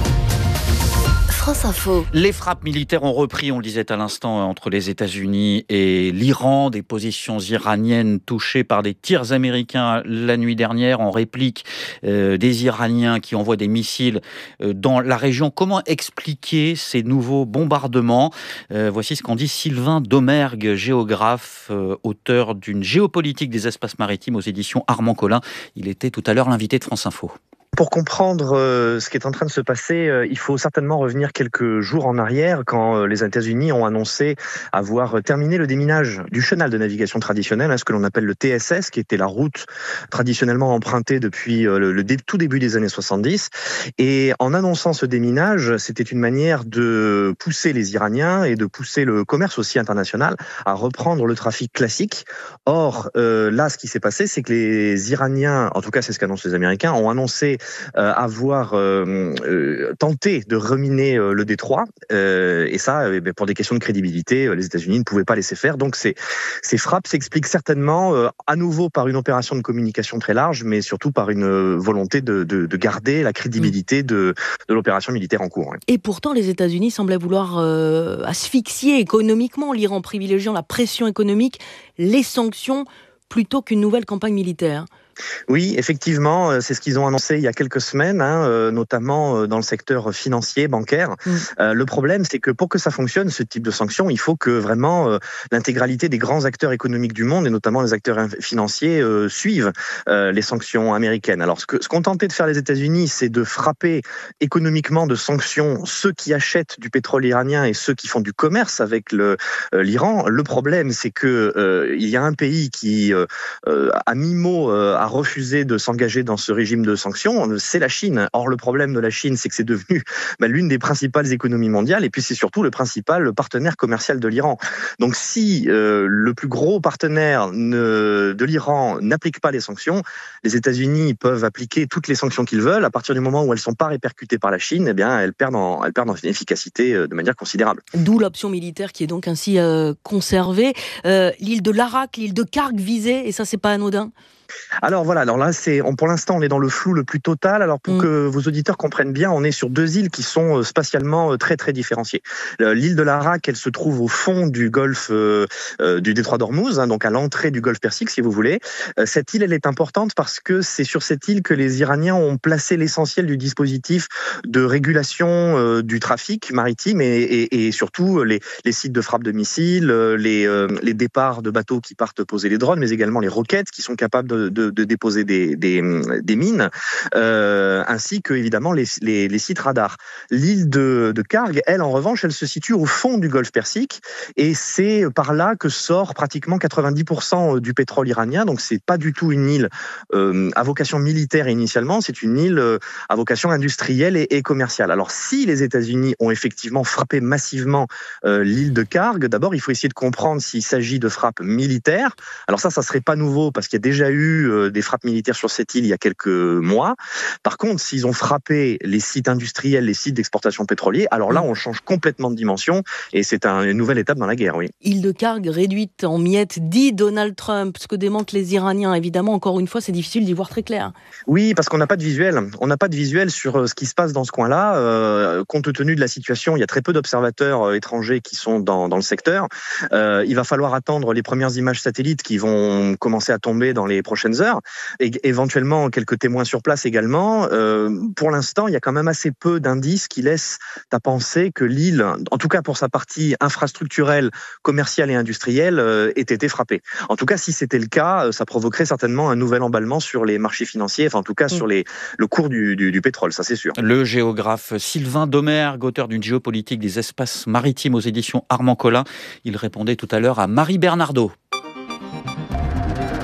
France Info. Les frappes militaires ont repris, on le disait à l'instant, entre les États-Unis et l'Iran. Des positions iraniennes touchées par des tirs américains la nuit dernière en réplique euh, des Iraniens qui envoient des missiles euh, dans la région. Comment expliquer ces nouveaux bombardements ? euh, Voici ce qu'en dit Sylvain Domergue, géographe, euh, auteur d'une géopolitique des espaces maritimes aux éditions Armand Collin. Il était tout à l'heure l'invité de France Info. Pour comprendre euh, ce qui est en train de se passer, euh, il faut certainement revenir quelques jours en arrière quand euh, les États-Unis ont annoncé avoir terminé le déminage du chenal de navigation traditionnel, hein, ce que l'on appelle le T S S, qui était la route traditionnellement empruntée depuis euh, le, le dé, tout début des années soixante-dix. Et en annonçant ce déminage, c'était une manière de pousser les Iraniens et de pousser le commerce aussi international à reprendre le trafic classique. Or, euh, là, ce qui s'est passé, c'est que les Iraniens, en tout cas c'est ce qu'annoncent les Américains, ont annoncé Euh, avoir euh, euh, tenté de reminer euh, le détroit euh, et ça, euh, pour des questions de crédibilité, euh, les États-Unis ne pouvaient pas laisser faire. Donc ces, ces frappes s'expliquent certainement euh, à nouveau par une opération de communication très large, mais surtout par une euh, volonté de, de, de garder la crédibilité de, de l'opération militaire en cours. Et pourtant, les États-Unis semblaient vouloir euh, asphyxier économiquement l'Iran, privilégiant la pression économique, les sanctions, plutôt qu'une nouvelle campagne militaire. Oui, effectivement, c'est ce qu'ils ont annoncé il y a quelques semaines, hein, notamment dans le secteur financier, bancaire. Mmh. Euh, le problème, c'est que pour que ça fonctionne, ce type de sanctions, il faut que vraiment euh, l'intégralité des grands acteurs économiques du monde, et notamment les acteurs financiers, euh, suivent euh, les sanctions américaines. Alors, ce que ce qu'ont tenté de faire les États-Unis, c'est de frapper économiquement de sanctions ceux qui achètent du pétrole iranien et ceux qui font du commerce avec le, euh, l'Iran. Le problème, c'est que euh, il y a un pays qui, euh, à mi-mot, euh, a refusé de s'engager dans ce régime de sanctions, c'est la Chine. Or, le problème de la Chine, c'est que c'est devenu bah, l'une des principales économies mondiales et puis c'est surtout le principal partenaire commercial de l'Iran. Donc, si euh, le plus gros partenaire ne, de l'Iran n'applique pas les sanctions, les États-Unis peuvent appliquer toutes les sanctions qu'ils veulent. À partir du moment où elles ne sont pas répercutées par la Chine, eh bien, elles perdent en, elles perdent en efficacité de manière considérable. D'où l'option militaire qui est donc ainsi euh, conservée. Euh, l'île de Larak, l'île de Karg visée, et ça, c'est pas anodin. Alors voilà, alors là, c'est, on, pour l'instant, on est dans le flou le plus total. Alors pour mmh. que vos auditeurs comprennent bien, on est sur deux îles qui sont spatialement très très différenciées. L'île de Larak, elle se trouve au fond du golfe euh, du détroit d'Ormuz, hein, donc à l'entrée du golfe Persique, si vous voulez. Euh, cette île, elle est importante parce que c'est sur cette île que les Iraniens ont placé l'essentiel du dispositif de régulation euh, du trafic maritime et, et, et surtout les, les sites de frappe de missiles, les, euh, les départs de bateaux qui partent poser les drones, mais également les roquettes qui sont capables de De, de, de déposer des, des, des mines, euh, ainsi que évidemment les, les, les sites radars. L'île de, de Karg, elle en revanche, elle se situe au fond du golfe Persique et c'est par là que sort pratiquement quatre-vingt-dix pour cent du pétrole iranien. Donc c'est pas du tout une île euh, à vocation militaire initialement, c'est une île euh, à vocation industrielle et, et commerciale. Alors si les États-Unis ont effectivement frappé massivement euh, l'île de Karg, d'abord il faut essayer de comprendre s'il s'agit de frappes militaires. Alors ça, ça serait pas nouveau parce qu'il y a déjà eu des frappes militaires sur cette île il y a quelques mois. Par contre, s'ils ont frappé les sites industriels, les sites d'exportation pétrolière, alors là, on change complètement de dimension et c'est un, une nouvelle étape dans la guerre, oui. Île de Karg réduite en miettes, dit Donald Trump, ce que démentent les Iraniens. Évidemment, encore une fois, c'est difficile d'y voir très clair. Oui, parce qu'on n'a pas de visuel. On n'a pas de visuel sur ce qui se passe dans ce coin-là. Euh, compte tenu de la situation, il y a très peu d'observateurs étrangers qui sont dans, dans le secteur. Euh, il va falloir attendre les premières images satellites qui vont commencer à tomber dans les prochaines heures, et éventuellement quelques témoins sur place également. Euh, pour l'instant, il y a quand même assez peu d'indices qui laissent à penser que l'île, en tout cas pour sa partie infrastructurelle, commerciale et industrielle, euh, ait été frappée. En tout cas, si c'était le cas, ça provoquerait certainement un nouvel emballement sur les marchés financiers, enfin en tout cas sur les, le cours du, du, du pétrole, ça c'est sûr. Le géographe Sylvain Domergue, auteur d'une géopolitique des espaces maritimes aux éditions Armand Collin, il répondait tout à l'heure à Marie Bernardo.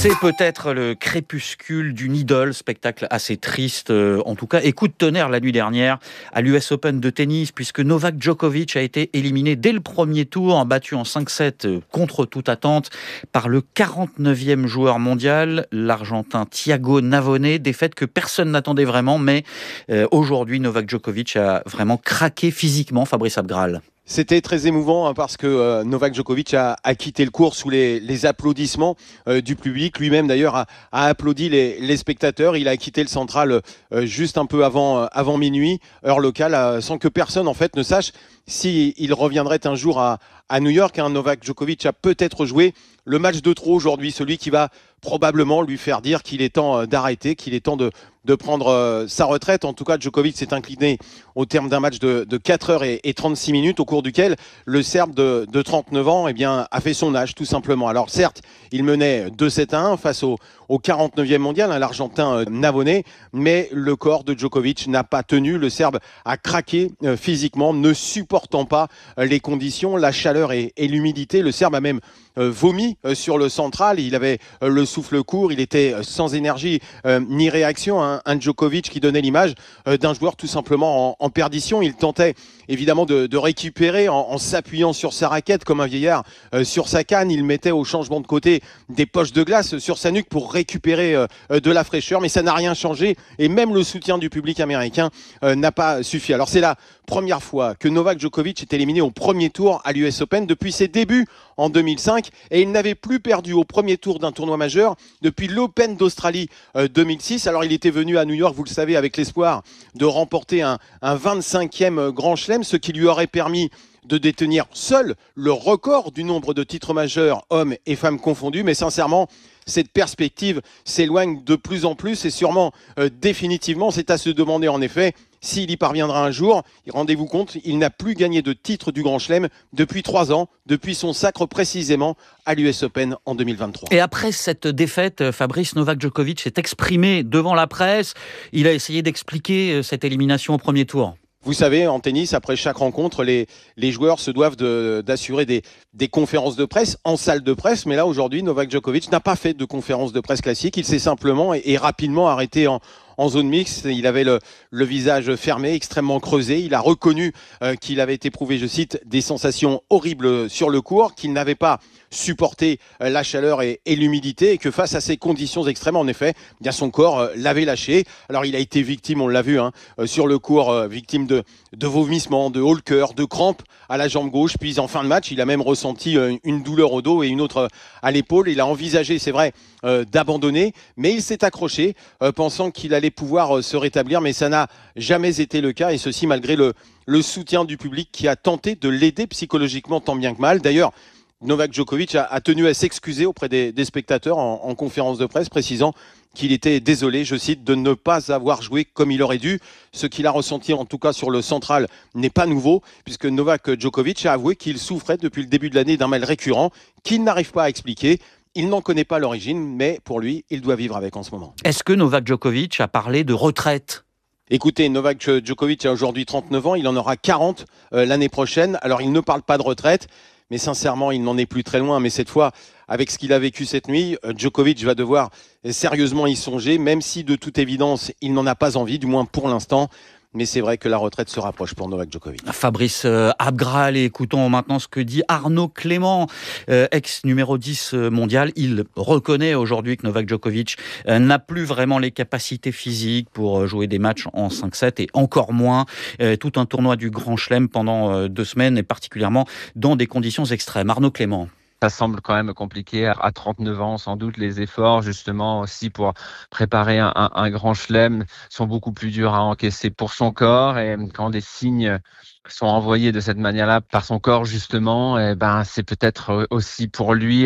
C'est peut-être le crépuscule d'une idole, spectacle assez triste euh, en tout cas. Et coup de tonnerre la nuit dernière à l'U S Open de tennis, puisque Novak Djokovic a été éliminé dès le premier tour, battu en cinq sept euh, contre toute attente par le quarante-neuvième joueur mondial, l'Argentin Thiago Navone. Défaite que personne n'attendait vraiment, mais euh, aujourd'hui Novak Djokovic a vraiment craqué physiquement, Fabrice Abgral. C'était très émouvant hein, parce que euh, Novak Djokovic a, a quitté le court sous les, les applaudissements euh, du public. Lui-même d'ailleurs a, a applaudi les, les spectateurs. Il a quitté le central euh, juste un peu avant, euh, avant minuit, heure locale, euh, sans que personne en fait ne sache s'il si reviendrait un jour à, à New York. Hein. Novak Djokovic a peut-être joué le match de trop aujourd'hui, celui qui va probablement lui faire dire qu'il est temps d'arrêter, qu'il est temps de, de prendre euh, sa retraite. En tout cas, Djokovic s'est incliné au terme d'un match de, de quatre heures et, et trente-six minutes, au cours duquel le Serbe de, de trente-neuf ans eh bien, a fait son âge, tout simplement. Alors certes, il menait deux sept à un face au, au quarante-neuvième mondial, hein, l'Argentin euh, Navone, mais le corps de Djokovic n'a pas tenu. Le Serbe a craqué euh, physiquement, ne supportant pas euh, les conditions, la chaleur et, et l'humidité. Le Serbe a même euh, vomi euh, sur le central. Il avait euh, le souffle court, il était euh, sans énergie euh, ni réaction. Hein. Un Djokovic qui donnait l'image euh, d'un joueur tout simplement en, en perdition. Il tentait évidemment de, de récupérer en, en s'appuyant sur sa raquette comme un vieillard euh, sur sa canne. Il mettait au changement de côté des poches de glace sur sa nuque pour récupérer euh, de la fraîcheur, mais ça n'a rien changé et même le soutien du public américain euh, n'a pas suffi. Alors c'est la première fois que Novak Djokovic est éliminé au premier tour à l'U S Open depuis ses débuts en deux mille cinq et il n'avait plus perdu au premier tour d'un tournoi majeur depuis l'Open d'Australie euh, deux mille six. Alors il était venu à New York, vous le savez, avec l'espoir de remporter un, un vingt-cinquième Grand Chelem, ce qui lui aurait permis de détenir seul le record du nombre de titres majeurs, hommes et femmes confondus. Mais sincèrement, cette perspective s'éloigne de plus en plus et sûrement euh, définitivement, c'est à se demander en effet s'il y parviendra un jour. Rendez-vous compte, il n'a plus gagné de titre du Grand Chelem depuis trois ans, depuis son sacre précisément à l'U S Open en deux mille vingt-trois. Et après cette défaite, Fabrice, Novak Djokovic s'est exprimé devant la presse. Il a essayé d'expliquer cette élimination au premier tour. Vous savez, en tennis, après chaque rencontre, les, les joueurs se doivent de, d'assurer des, des conférences de presse en salle de presse. Mais là, aujourd'hui, Novak Djokovic n'a pas fait de conférence de presse classique. Il s'est simplement et, et rapidement arrêté en, en zone mixte. Il avait le, le visage fermé, extrêmement creusé. Il a reconnu euh, qu'il avait éprouvé, je cite, des sensations horribles sur le court, qu'il n'avait pas supporté euh, la chaleur et, et l'humidité et que face à ces conditions extrêmes, en effet, bien son corps euh, l'avait lâché. Alors il a été victime, on l'a vu, hein, euh, sur le court, euh, victime de, de vomissements, de haut le cœur, de crampes à la jambe gauche. Puis en fin de match, il a même ressenti euh, une douleur au dos et une autre à l'épaule. Il a envisagé, c'est vrai, euh, d'abandonner, mais il s'est accroché, euh, pensant qu'il allait pouvoir euh, se rétablir, mais ça n'a jamais été le cas, et ceci malgré le, le soutien du public qui a tenté de l'aider psychologiquement tant bien que mal. D'ailleurs, Novak Djokovic a, a tenu à s'excuser auprès des, des spectateurs en, en conférence de presse, précisant qu'il était désolé, je cite, de ne pas avoir joué comme il aurait dû. Ce qu'il a ressenti, en tout cas sur le central, n'est pas nouveau, puisque Novak Djokovic a avoué qu'il souffrait depuis le début de l'année d'un mal récurrent qu'il n'arrive pas à expliquer. Il n'en connaît pas l'origine, mais pour lui, il doit vivre avec en ce moment. Est-ce que Novak Djokovic a parlé de retraite ? Écoutez, Novak Djokovic a aujourd'hui trente-neuf ans, il en aura quarante euh, l'année prochaine. Alors il ne parle pas de retraite, mais sincèrement, il n'en est plus très loin. Mais cette fois, avec ce qu'il a vécu cette nuit, Djokovic va devoir sérieusement y songer, même si de toute évidence, il n'en a pas envie, du moins pour l'instant. Mais c'est vrai que la retraite se rapproche pour Novak Djokovic. Fabrice Abgral, et écoutons maintenant ce que dit Arnaud Clément, euh, ex-numéro dix mondial. Il reconnaît aujourd'hui que Novak Djokovic euh, n'a plus vraiment les capacités physiques pour jouer des matchs en cinq sept et encore moins euh, tout un tournoi du Grand Chelem pendant euh, deux semaines et particulièrement dans des conditions extrêmes. Arnaud Clément. Ça semble quand même compliqué à trente-neuf ans, sans doute les efforts justement aussi pour préparer un, un, un grand chelem sont beaucoup plus durs à encaisser pour son corps, et quand des signes sont envoyés de cette manière-là par son corps justement, et ben c'est peut-être aussi pour lui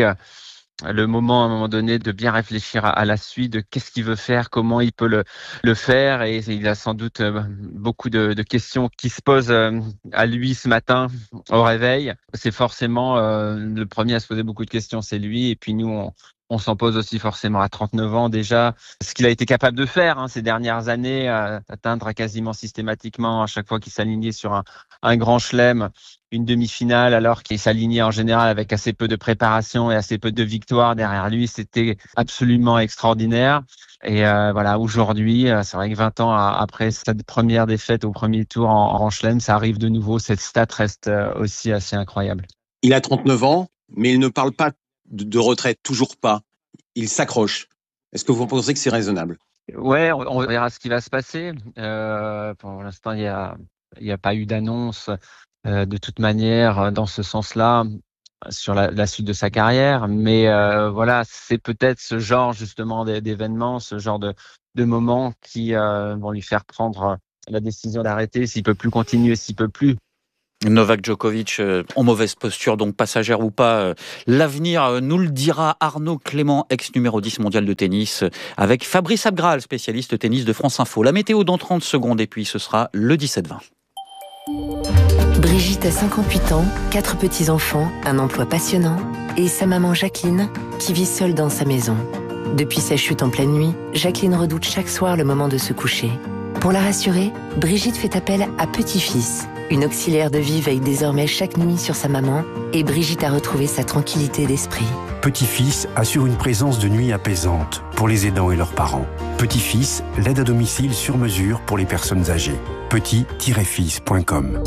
le moment à un moment donné de bien réfléchir à, à la suite, de qu'est-ce qu'il veut faire, comment il peut le, le faire, et il a sans doute beaucoup de, de questions qui se posent à lui ce matin au réveil. C'est forcément euh, le premier à se poser beaucoup de questions, c'est lui, et puis nous on, On s'en pose aussi forcément à trente-neuf ans déjà. Ce qu'il a été capable de faire hein, ces dernières années, euh, atteindre quasiment systématiquement à chaque fois qu'il s'alignait sur un, un grand chelem, une demi-finale, alors qu'il s'alignait en général avec assez peu de préparation et assez peu de victoires derrière lui, c'était absolument extraordinaire. Et euh, voilà, aujourd'hui, c'est vrai que vingt ans après cette première défaite au premier tour en, en grand chelem, ça arrive de nouveau. Cette stat reste aussi assez incroyable. Il a trente-neuf ans, mais il ne parle pas de retraite, toujours pas. Il s'accroche. Est-ce que vous pensez que c'est raisonnable ? Ouais, on, on verra ce qui va se passer. Euh, pour l'instant, il n'y a, il y a pas eu d'annonce euh, de toute manière dans ce sens-là sur la, la suite de sa carrière. Mais euh, voilà, c'est peut-être ce genre justement d'événements, ce genre de, de moments qui euh, vont lui faire prendre la décision d'arrêter s'il peut plus continuer, s'il peut plus. Novak Djokovic euh, en mauvaise posture, donc passagère ou pas. Euh, l'avenir euh, nous le dira Arnaud Clément, ex-numéro dix mondial de tennis, euh, avec Fabrice Abgral, spécialiste tennis de France Info. La météo dans trente secondes et puis ce sera le dix-sept vingt. Brigitte a cinquante-huit ans, quatre petits-enfants, un emploi passionnant et sa maman Jacqueline qui vit seule dans sa maison. Depuis sa chute en pleine nuit, Jacqueline redoute chaque soir le moment de se coucher. Pour la rassurer, Brigitte fait appel à Petit-Fils. Une auxiliaire de vie veille désormais chaque nuit sur sa maman et Brigitte a retrouvé sa tranquillité d'esprit. Petit-Fils assure une présence de nuit apaisante pour les aidants et leurs parents. Petit-Fils, l'aide à domicile sur mesure pour les personnes âgées. petit tiret fils point com.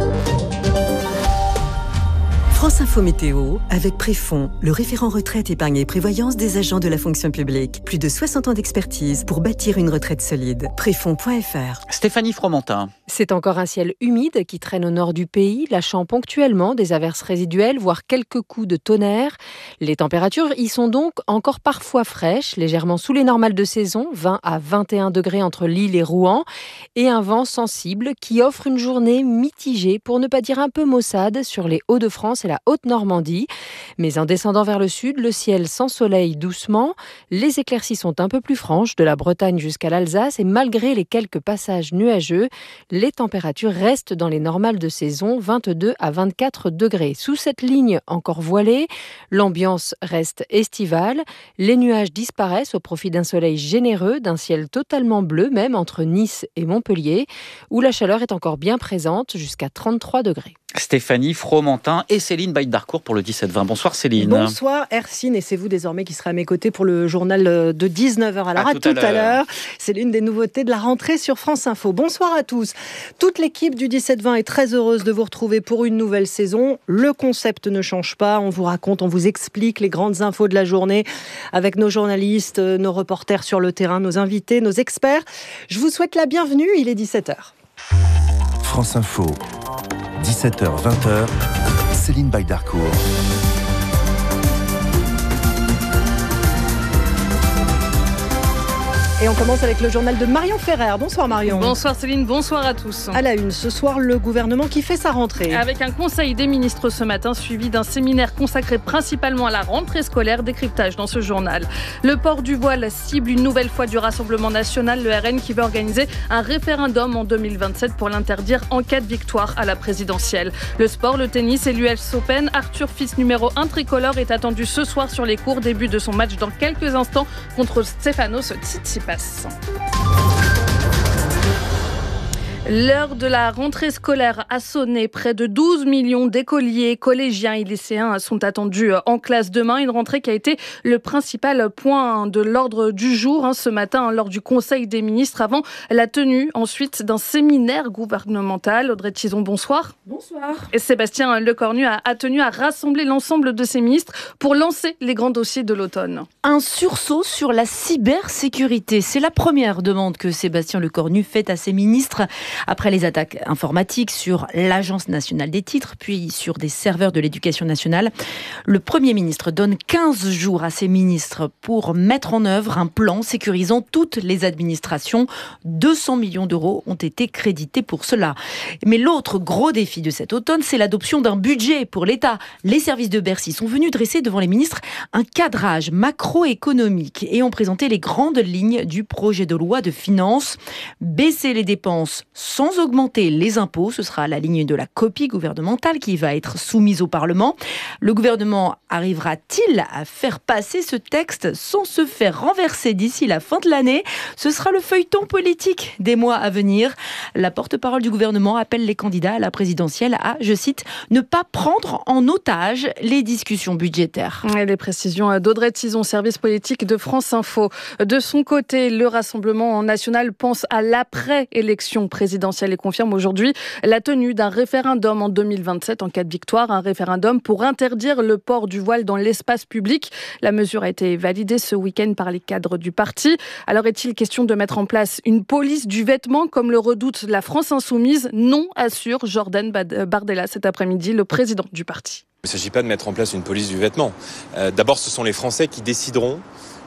France Info Météo avec Préfond, le référent retraite, épargne et prévoyance des agents de la fonction publique. Plus de soixante ans d'expertise pour bâtir une retraite solide. Préfond point f r. Stéphanie Fromentin. C'est encore un ciel humide qui traîne au nord du pays, lâchant ponctuellement des averses résiduelles, voire quelques coups de tonnerre. Les températures y sont donc encore parfois fraîches, légèrement sous les normales de saison, vingt à vingt et un degrés entre Lille et Rouen, et un vent sensible qui offre une journée mitigée, pour ne pas dire un peu maussade, sur les Hauts-de-France et la Haute-Normandie. Mais en descendant vers le sud, le ciel s'ensoleille doucement. Les éclaircies sont un peu plus franches, de la Bretagne jusqu'à l'Alsace, et malgré les quelques passages nuageux, les températures restent dans les normales de saison, vingt-deux à vingt-quatre degrés. Sous cette ligne encore voilée, l'ambiance reste estivale. Les nuages disparaissent au profit d'un soleil généreux, d'un ciel totalement bleu, même entre Nice et Montpellier, où la chaleur est encore bien présente, jusqu'à trente-trois degrés. Stéphanie Fromentin et Céline Baïdarcourt pour le dix-sept vingt. Bonsoir Céline. Bonsoir Hercine, et c'est vous désormais qui serez à mes côtés pour le journal de dix-neuf heures. Alors à, à tout, tout à l'heure, c'est l'une des nouveautés de la rentrée sur France Info. Bonsoir à tous. Toute l'équipe du dix-sept vingt est très heureuse de vous retrouver pour une nouvelle saison. Le concept ne change pas, on vous raconte, on vous explique les grandes infos de la journée avec nos journalistes, nos reporters sur le terrain, nos invités, nos experts. Je vous souhaite la bienvenue, il est dix-sept heures. France Info. dix-sept heures vingt, Céline Baïdarcourt. Et on commence avec le journal de Marion Ferrer. Bonsoir Marion. Bonsoir Céline, bonsoir à tous. À la une, ce soir, le gouvernement qui fait sa rentrée. Avec un conseil des ministres ce matin, suivi d'un séminaire consacré principalement à la rentrée scolaire. Décryptage dans ce journal. Le port du voile cible une nouvelle fois du Rassemblement national, le R N qui veut organiser un référendum en deux mille vingt-sept pour l'interdire en cas de victoire à la présidentielle. Le sport, le tennis et l'U S Open. Arthur Fils, numéro un tricolore, est attendu ce soir sur les cours. Début de son match dans quelques instants contre Stefanos Tsitsipas. L'heure de la rentrée scolaire a sonné. Près de douze millions d'écoliers, collégiens et lycéens sont attendus en classe demain. Une rentrée qui a été le principal point de l'ordre du jour ce matin lors du Conseil des ministres, avant la tenue ensuite d'un séminaire gouvernemental. Audrey Tizon, bonsoir. Bonsoir. Et Sébastien Lecornu a, a tenu à rassembler l'ensemble de ses ministres pour lancer les grands dossiers de l'automne. Un sursaut sur la cybersécurité. C'est la première demande que Sébastien Lecornu fait à ses ministres. Après les attaques informatiques sur l'Agence nationale des titres, puis sur des serveurs de l'éducation nationale, le Premier ministre donne quinze jours à ses ministres pour mettre en œuvre un plan sécurisant toutes les administrations. deux cents millions d'euros ont été crédités pour cela. Mais l'autre gros défi de cet automne, c'est l'adoption d'un budget pour l'État. Les services de Bercy sont venus dresser devant les ministres un cadrage macroéconomique et ont présenté les grandes lignes du projet de loi de finances. Baisser les dépenses sans augmenter les impôts. Ce sera la ligne de la copie gouvernementale qui va être soumise au Parlement. Le gouvernement arrivera-t-il à faire passer ce texte sans se faire renverser d'ici la fin de l'année ? Ce sera le feuilleton politique des mois à venir. La porte-parole du gouvernement appelle les candidats à la présidentielle à, je cite, ne pas prendre en otage les discussions budgétaires. Et les précisions d'Audrey Tizon, service politique de France Info. De son côté, le Rassemblement national pense à l'après-élection présidentielle et confirme aujourd'hui la tenue d'un référendum en deux mille vingt-sept en cas de victoire, un référendum pour interdire le port du voile dans l'espace public. La mesure a été validée ce week-end par les cadres du parti. Alors est-il question de mettre en place une police du vêtement comme le redoute la France Insoumise ? Non, assure Jordan Bardella cet après-midi, le président du parti. Il ne s'agit pas de mettre en place une police du vêtement. Euh, d'abord, ce sont les Français qui décideront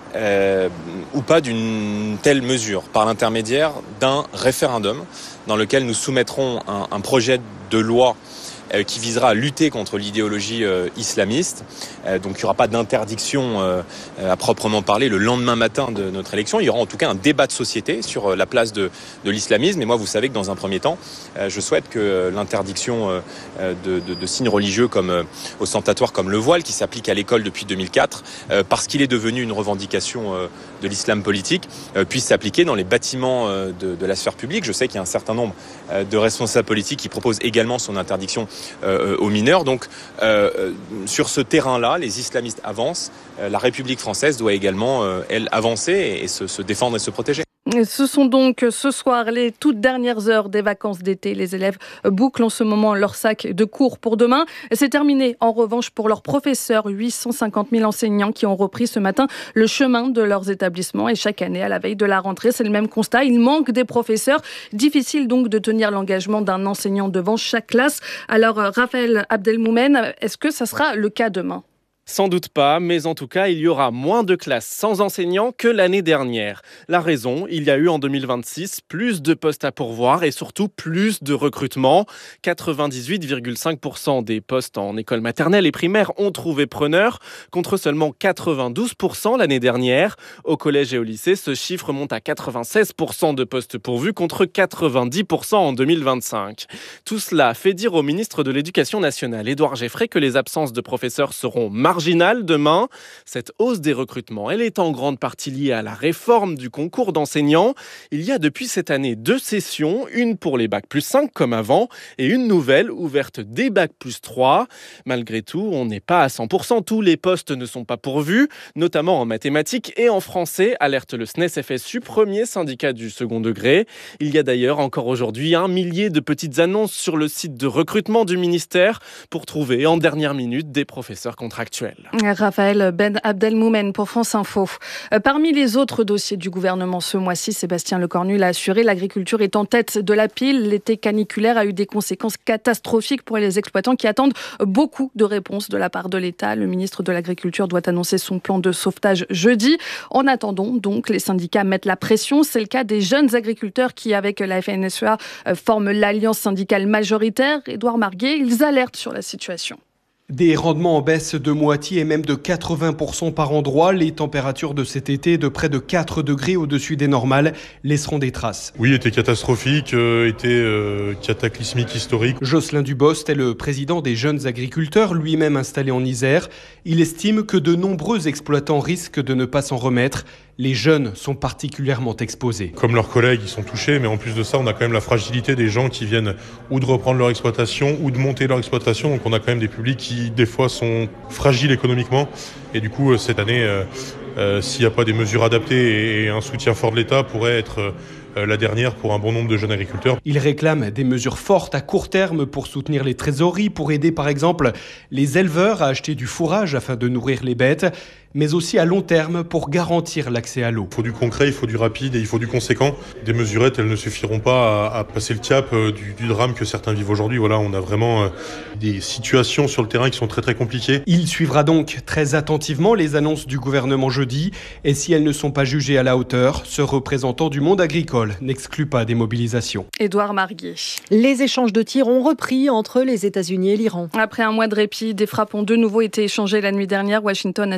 euh, ou pas d'une telle mesure par l'intermédiaire d'un référendum dans lequel nous soumettrons un, un projet de loi euh, qui visera à lutter contre l'idéologie euh, islamiste. Euh, donc il n'y aura pas d'interdiction euh, à proprement parler le lendemain matin de notre élection. Il y aura en tout cas un débat de société sur euh, la place de, de l'islamisme. Et moi, vous savez que dans un premier temps, euh, je souhaite que euh, l'interdiction euh, de, de, de signes religieux comme euh, ostentatoires comme le voile, qui s'applique à l'école depuis deux mille quatre, euh, parce qu'il est devenu une revendication euh, de l'islam politique, euh, puisse s'appliquer dans les bâtiments euh, de, de la sphère publique. Je sais qu'il y a un certain nombre euh, de responsables politiques qui proposent également son interdiction euh, aux mineurs. Donc, euh, sur ce terrain-là, les islamistes avancent. Euh, la République française doit également, euh, elle, avancer et, et se, se défendre et se protéger. Ce sont donc ce soir les toutes dernières heures des vacances d'été. Les élèves bouclent en ce moment leur sac de cours pour demain. C'est terminé en revanche pour leurs professeurs. huit cent cinquante mille enseignants qui ont repris ce matin le chemin de leurs établissements. Et chaque année, à la veille de la rentrée, c'est le même constat. Il manque des professeurs. Difficile donc de tenir l'engagement d'un enseignant devant chaque classe. Alors, Raphaël Abdelmoumen, est-ce que ça sera le cas demain ? Sans doute pas, mais en tout cas, il y aura moins de classes sans enseignants que l'année dernière. La raison, il y a eu en deux mille vingt-six plus de postes à pourvoir et surtout plus de recrutement. quatre-vingt-dix-huit virgule cinq pour cent des postes en école maternelle et primaire ont trouvé preneur, contre seulement quatre-vingt-douze pour cent l'année dernière. Au collège et au lycée, ce chiffre monte à quatre-vingt-seize pour cent de postes pourvus contre quatre-vingt-dix pour cent en deux mille vingt-cinq. Tout cela fait dire au ministre de l'Éducation nationale, Édouard Geffray, que les absences de professeurs seront marginales demain. Cette hausse des recrutements, elle est en grande partie liée à la réforme du concours d'enseignants. Il y a depuis cette année deux sessions, une pour les bac plus cinq comme avant et une nouvelle ouverte des bac plus trois. Malgré tout, on n'est pas à cent pour cent. Tous les postes ne sont pas pourvus, notamment en mathématiques et en français, alerte le S N E S F S U, premier syndicat du second degré. Il y a d'ailleurs encore aujourd'hui un millier de petites annonces sur le site de recrutement du ministère pour trouver en dernière minute des professeurs contractuels. Raphaël Ben Abdelmoumen pour France Info. Parmi les autres dossiers du gouvernement ce mois-ci, Sébastien Lecornu l'a assuré, l'agriculture est en tête de la pile. L'été caniculaire a eu des conséquences catastrophiques pour les exploitants qui attendent beaucoup de réponses de la part de l'État. Le ministre de l'Agriculture doit annoncer son plan de sauvetage jeudi. En attendant, donc, les syndicats mettent la pression. C'est le cas des jeunes agriculteurs qui, avec la F N S E A, forment l'alliance syndicale majoritaire. Édouard Marguet, ils alertent sur la situation. Des rendements en baisse de moitié et même de quatre-vingts pour cent par endroit. Les températures de cet été de près de quatre degrés au-dessus des normales laisseront des traces. Oui, était catastrophique, euh, était euh, cataclysmique, historique. Jocelyn Dubost est le président des jeunes agriculteurs, lui-même installé en Isère. Il estime que de nombreux exploitants risquent de ne pas s'en remettre. Les jeunes sont particulièrement exposés. Comme leurs collègues, ils sont touchés, mais en plus de ça, on a quand même la fragilité des gens qui viennent ou de reprendre leur exploitation ou de monter leur exploitation. Donc on a quand même des publics qui, des fois, sont fragiles économiquement. Et du coup, cette année, euh, euh, s'il n'y a pas des mesures adaptées et un soutien fort de l'État, pourrait être euh, la dernière pour un bon nombre de jeunes agriculteurs. Il réclame des mesures fortes à court terme pour soutenir les trésoreries, pour aider par exemple les éleveurs à acheter du fourrage afin de nourrir les bêtes, mais aussi à long terme pour garantir l'accès à l'eau. Il faut du concret, il faut du rapide et il faut du conséquent. Des mesurettes, elles ne suffiront pas à, à passer le cap euh, du, du drame que certains vivent aujourd'hui. Voilà, on a vraiment euh, des situations sur le terrain qui sont très très compliquées. Il suivra donc très attentivement les annonces du gouvernement jeudi et si elles ne sont pas jugées à la hauteur, ce représentant du monde agricole n'exclut pas des mobilisations. Édouard Marguet. Les échanges de tirs ont repris entre les États-Unis et l'Iran. Après un mois de répit, des frappes ont de nouveau été échangées la nuit dernière. Washington assure avoir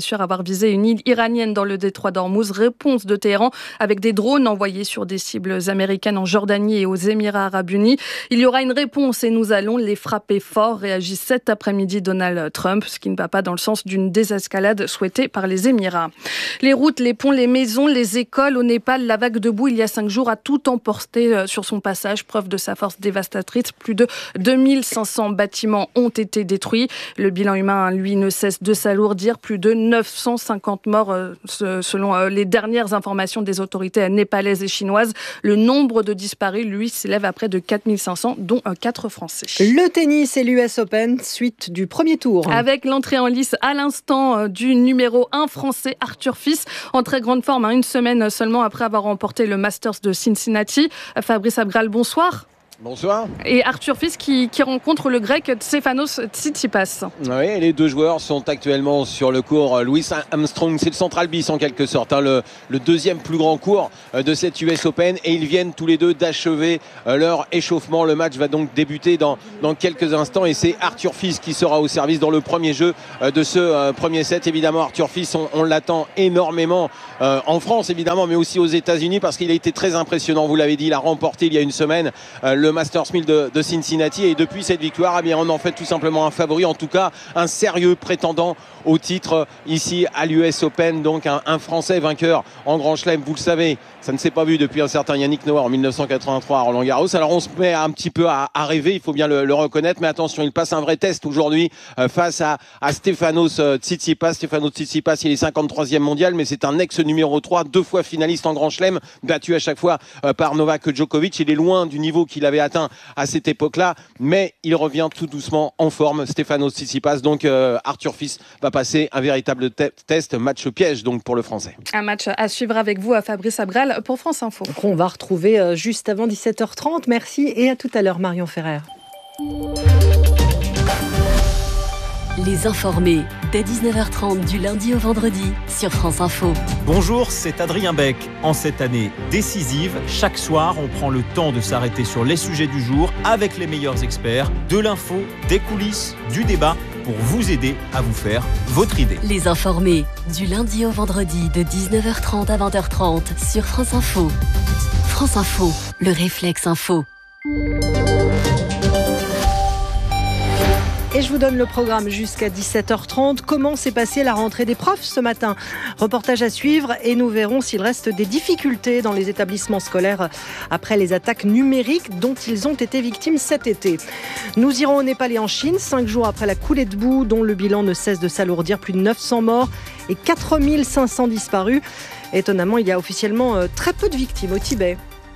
viser une île iranienne dans le détroit d'Ormuz. Réponse de Téhéran avec des drones envoyés sur des cibles américaines en Jordanie et aux Émirats arabes unis. Il y aura une réponse et nous allons les frapper fort, réagit cet après-midi Donald Trump, ce qui ne va pas dans le sens d'une désescalade souhaitée par les Émirats. Les routes, les ponts, les maisons, les écoles au Népal, la vague de boue il y a cinq jours a tout emporté sur son passage, preuve de sa force dévastatrice. Plus de deux mille cinq cents bâtiments ont été détruits. Le bilan humain, lui, ne cesse de s'alourdir. Plus de neuf cent cinquante morts selon les dernières informations des autorités népalaises et chinoises. Le nombre de disparus, lui, s'élève à près de quatre mille cinq cents, dont quatre Français. Le tennis et l'U S Open, suite du premier tour. Avec l'entrée en lice à l'instant du numéro un français, Arthur Fils, en très grande forme, hein, une semaine seulement après avoir remporté le Masters de Cincinnati. Fabrice Abgral, bonsoir. Bonsoir. Et Arthur Fils qui, qui rencontre le grec Stefanos Tsitsipas. Oui, les deux joueurs sont actuellement sur le cours Louis Armstrong. C'est le Central Bis en quelque sorte, hein, le, le deuxième plus grand cours de cette U S Open. Et ils viennent tous les deux d'achever leur échauffement. Le match va donc débuter dans, dans quelques instants. Et c'est Arthur Fils qui sera au service dans le premier jeu de ce premier set. Évidemment, Arthur Fils, on, on l'attend énormément euh, en France, évidemment, mais aussi aux États-Unis parce qu'il a été très impressionnant. Vous l'avez dit, il a remporté il y a une semaine euh, le Masters mille de, de Cincinnati et depuis cette victoire eh bien, on en fait tout simplement un favori, en tout cas un sérieux prétendant au titre ici à l'U S Open, donc un, un Français vainqueur en Grand Chelem, vous le savez, ça ne s'est pas vu depuis un certain Yannick Noah en mille neuf cent quatre-vingt-trois à Roland Garros. Alors on se met un petit peu à, à rêver, il faut bien le, le reconnaître, mais attention, il passe un vrai test aujourd'hui euh, face à, à Stefanos euh, Tsitsipas. Stefanos Tsitsipas, il est cinquante-troisième mondial, mais c'est un ex numéro trois, deux fois finaliste en Grand Chelem, battu à chaque fois euh, par Novak Djokovic. Il est loin du niveau qu'il avait atteint à cette époque-là, mais il revient tout doucement en forme, Stefanos Tsitsipas. Donc euh, Arthur Fils va passer un véritable te- test, match piège donc pour le Français. Un match à suivre avec vous, à Fabrice Abgral, pour France Info. On va retrouver euh, juste avant dix-sept heures trente. Merci et à tout à l'heure, Marion Ferrer. Les informés, dès dix-neuf heures trente du lundi au vendredi sur France Info. Bonjour, c'est Adrien Beck. En cette année décisive, chaque soir, on prend le temps de s'arrêter sur les sujets du jour avec les meilleurs experts, de l'info, des coulisses, du débat, pour vous aider à vous faire votre idée. Les informés, du lundi au vendredi de dix-neuf heures trente à vingt heures trente sur France Info. France Info, le réflexe info. Et je vous donne le programme jusqu'à dix-sept heures trente. Comment s'est passée la rentrée des profs ce matin? Reportage à suivre et nous verrons s'il reste des difficultés dans les établissements scolaires après les attaques numériques dont ils ont été victimes cet été. Nous irons au Népal et en Chine, cinq jours après la coulée de boue dont le bilan ne cesse de s'alourdir. Plus de neuf cents morts et quatre mille cinq cents disparus. Étonnamment, il y a officiellement très peu de victimes au Tibet.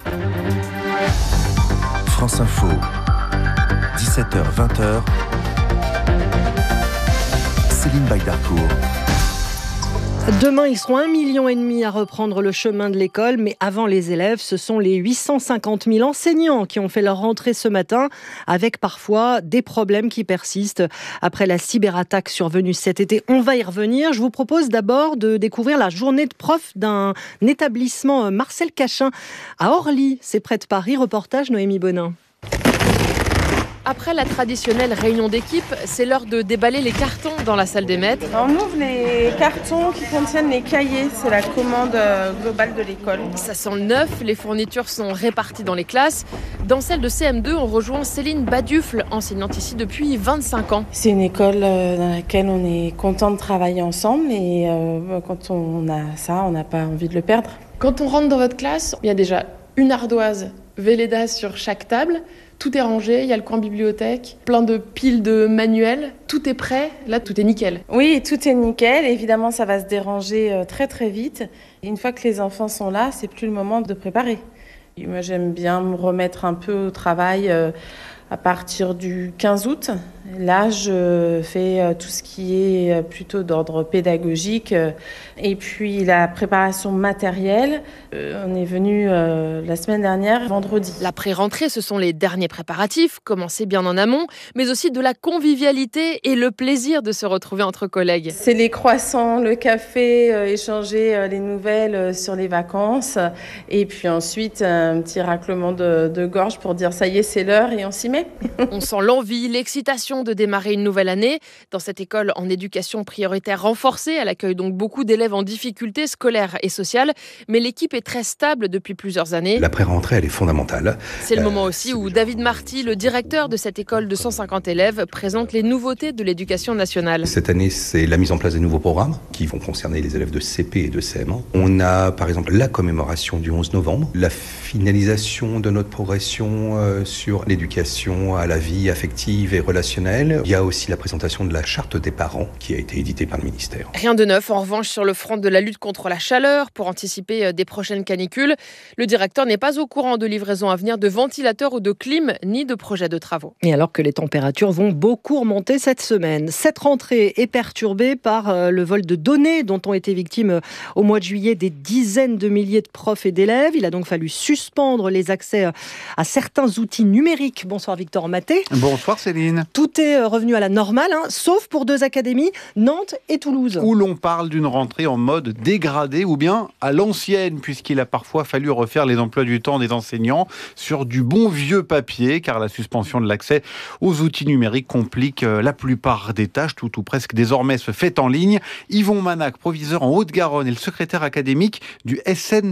France Info, dix-sept heures vingt. Céline Baydarcourt. Demain, ils seront un million et demi à reprendre le chemin de l'école, mais avant les élèves, ce sont les huit cent cinquante mille enseignants qui ont fait leur rentrée ce matin, avec parfois des problèmes qui persistent après la cyberattaque survenue cet été. On va y revenir. Je vous propose d'abord de découvrir la journée de prof d'un établissement Marcel Cachin à Orly, c'est près de Paris. Reportage Noémie Bonin. Après la traditionnelle réunion d'équipe, c'est l'heure de déballer les cartons dans la salle des maîtres. On ouvre les cartons qui contiennent les cahiers, c'est la commande globale de l'école. Ça sent le neuf, les fournitures sont réparties dans les classes. Dans celle de C M deux, on rejoint Céline Badufle, enseignante ici depuis vingt-cinq ans. C'est une école dans laquelle on est content de travailler ensemble et euh, quand on a ça, on n'a pas envie de le perdre. Quand on rentre dans votre classe, il y a déjà une ardoise Velleda sur chaque table. Tout est rangé, il y a le coin bibliothèque, plein de piles de manuels, tout est prêt, là tout est nickel. Oui, tout est nickel, évidemment ça va se déranger très très vite. Et une fois que les enfants sont là, c'est plus le moment de préparer. Et moi j'aime bien me remettre un peu au travail à partir du quinze août. Là, je fais tout ce qui est plutôt d'ordre pédagogique et puis la préparation matérielle. On est venu la semaine dernière, vendredi. La pré-rentrée, ce sont les derniers préparatifs, commencez bien en amont, mais aussi de la convivialité et le plaisir de se retrouver entre collègues. C'est les croissants, le café, échanger les nouvelles sur les vacances et puis ensuite un petit raclement de, de gorge pour dire ça y est, c'est l'heure et on s'y met. On sent l'envie, l'excitation impatient de démarrer une nouvelle année. Dans cette école en éducation prioritaire renforcée, elle accueille donc beaucoup d'élèves en difficulté scolaire et sociale, mais l'équipe est très stable depuis plusieurs années. La pré-rentrée, elle est fondamentale. C'est le euh, moment aussi où David Marty, le directeur de cette école de cent cinquante élèves, présente les nouveautés de l'éducation nationale. Cette année, c'est la mise en place des nouveaux programmes qui vont concerner les élèves de C P et de C M un. On a par exemple la commémoration du onze novembre, la finalisation de notre progression euh, sur l'éducation à la vie affective et relationnelle. Il y a aussi la présentation de la charte des parents qui a été éditée par le ministère. Rien de neuf en revanche sur le front de la lutte contre la chaleur pour anticiper des prochaines canicules. Le directeur n'est pas au courant de livraison à venir de ventilateurs ou de clim ni de projets de travaux. Et alors que les températures vont beaucoup remonter cette semaine, cette rentrée est perturbée par le vol de données dont ont été victimes au mois de juillet des dizaines de milliers de profs et d'élèves. Il a donc fallu suspendre les accès à certains outils numériques. Bonsoir Victor Maté. Bonsoir Céline. Tout est revenu à la normale, hein, sauf pour deux académies, Nantes et Toulouse. Où l'on parle d'une rentrée en mode dégradé ou bien à l'ancienne, puisqu'il a parfois fallu refaire les emplois du temps des enseignants sur du bon vieux papier, car la suspension de l'accès aux outils numériques complique la plupart des tâches. Tout ou presque désormais se fait en ligne. Yvon Manac, proviseur en Haute-Garonne et le secrétaire académique du S N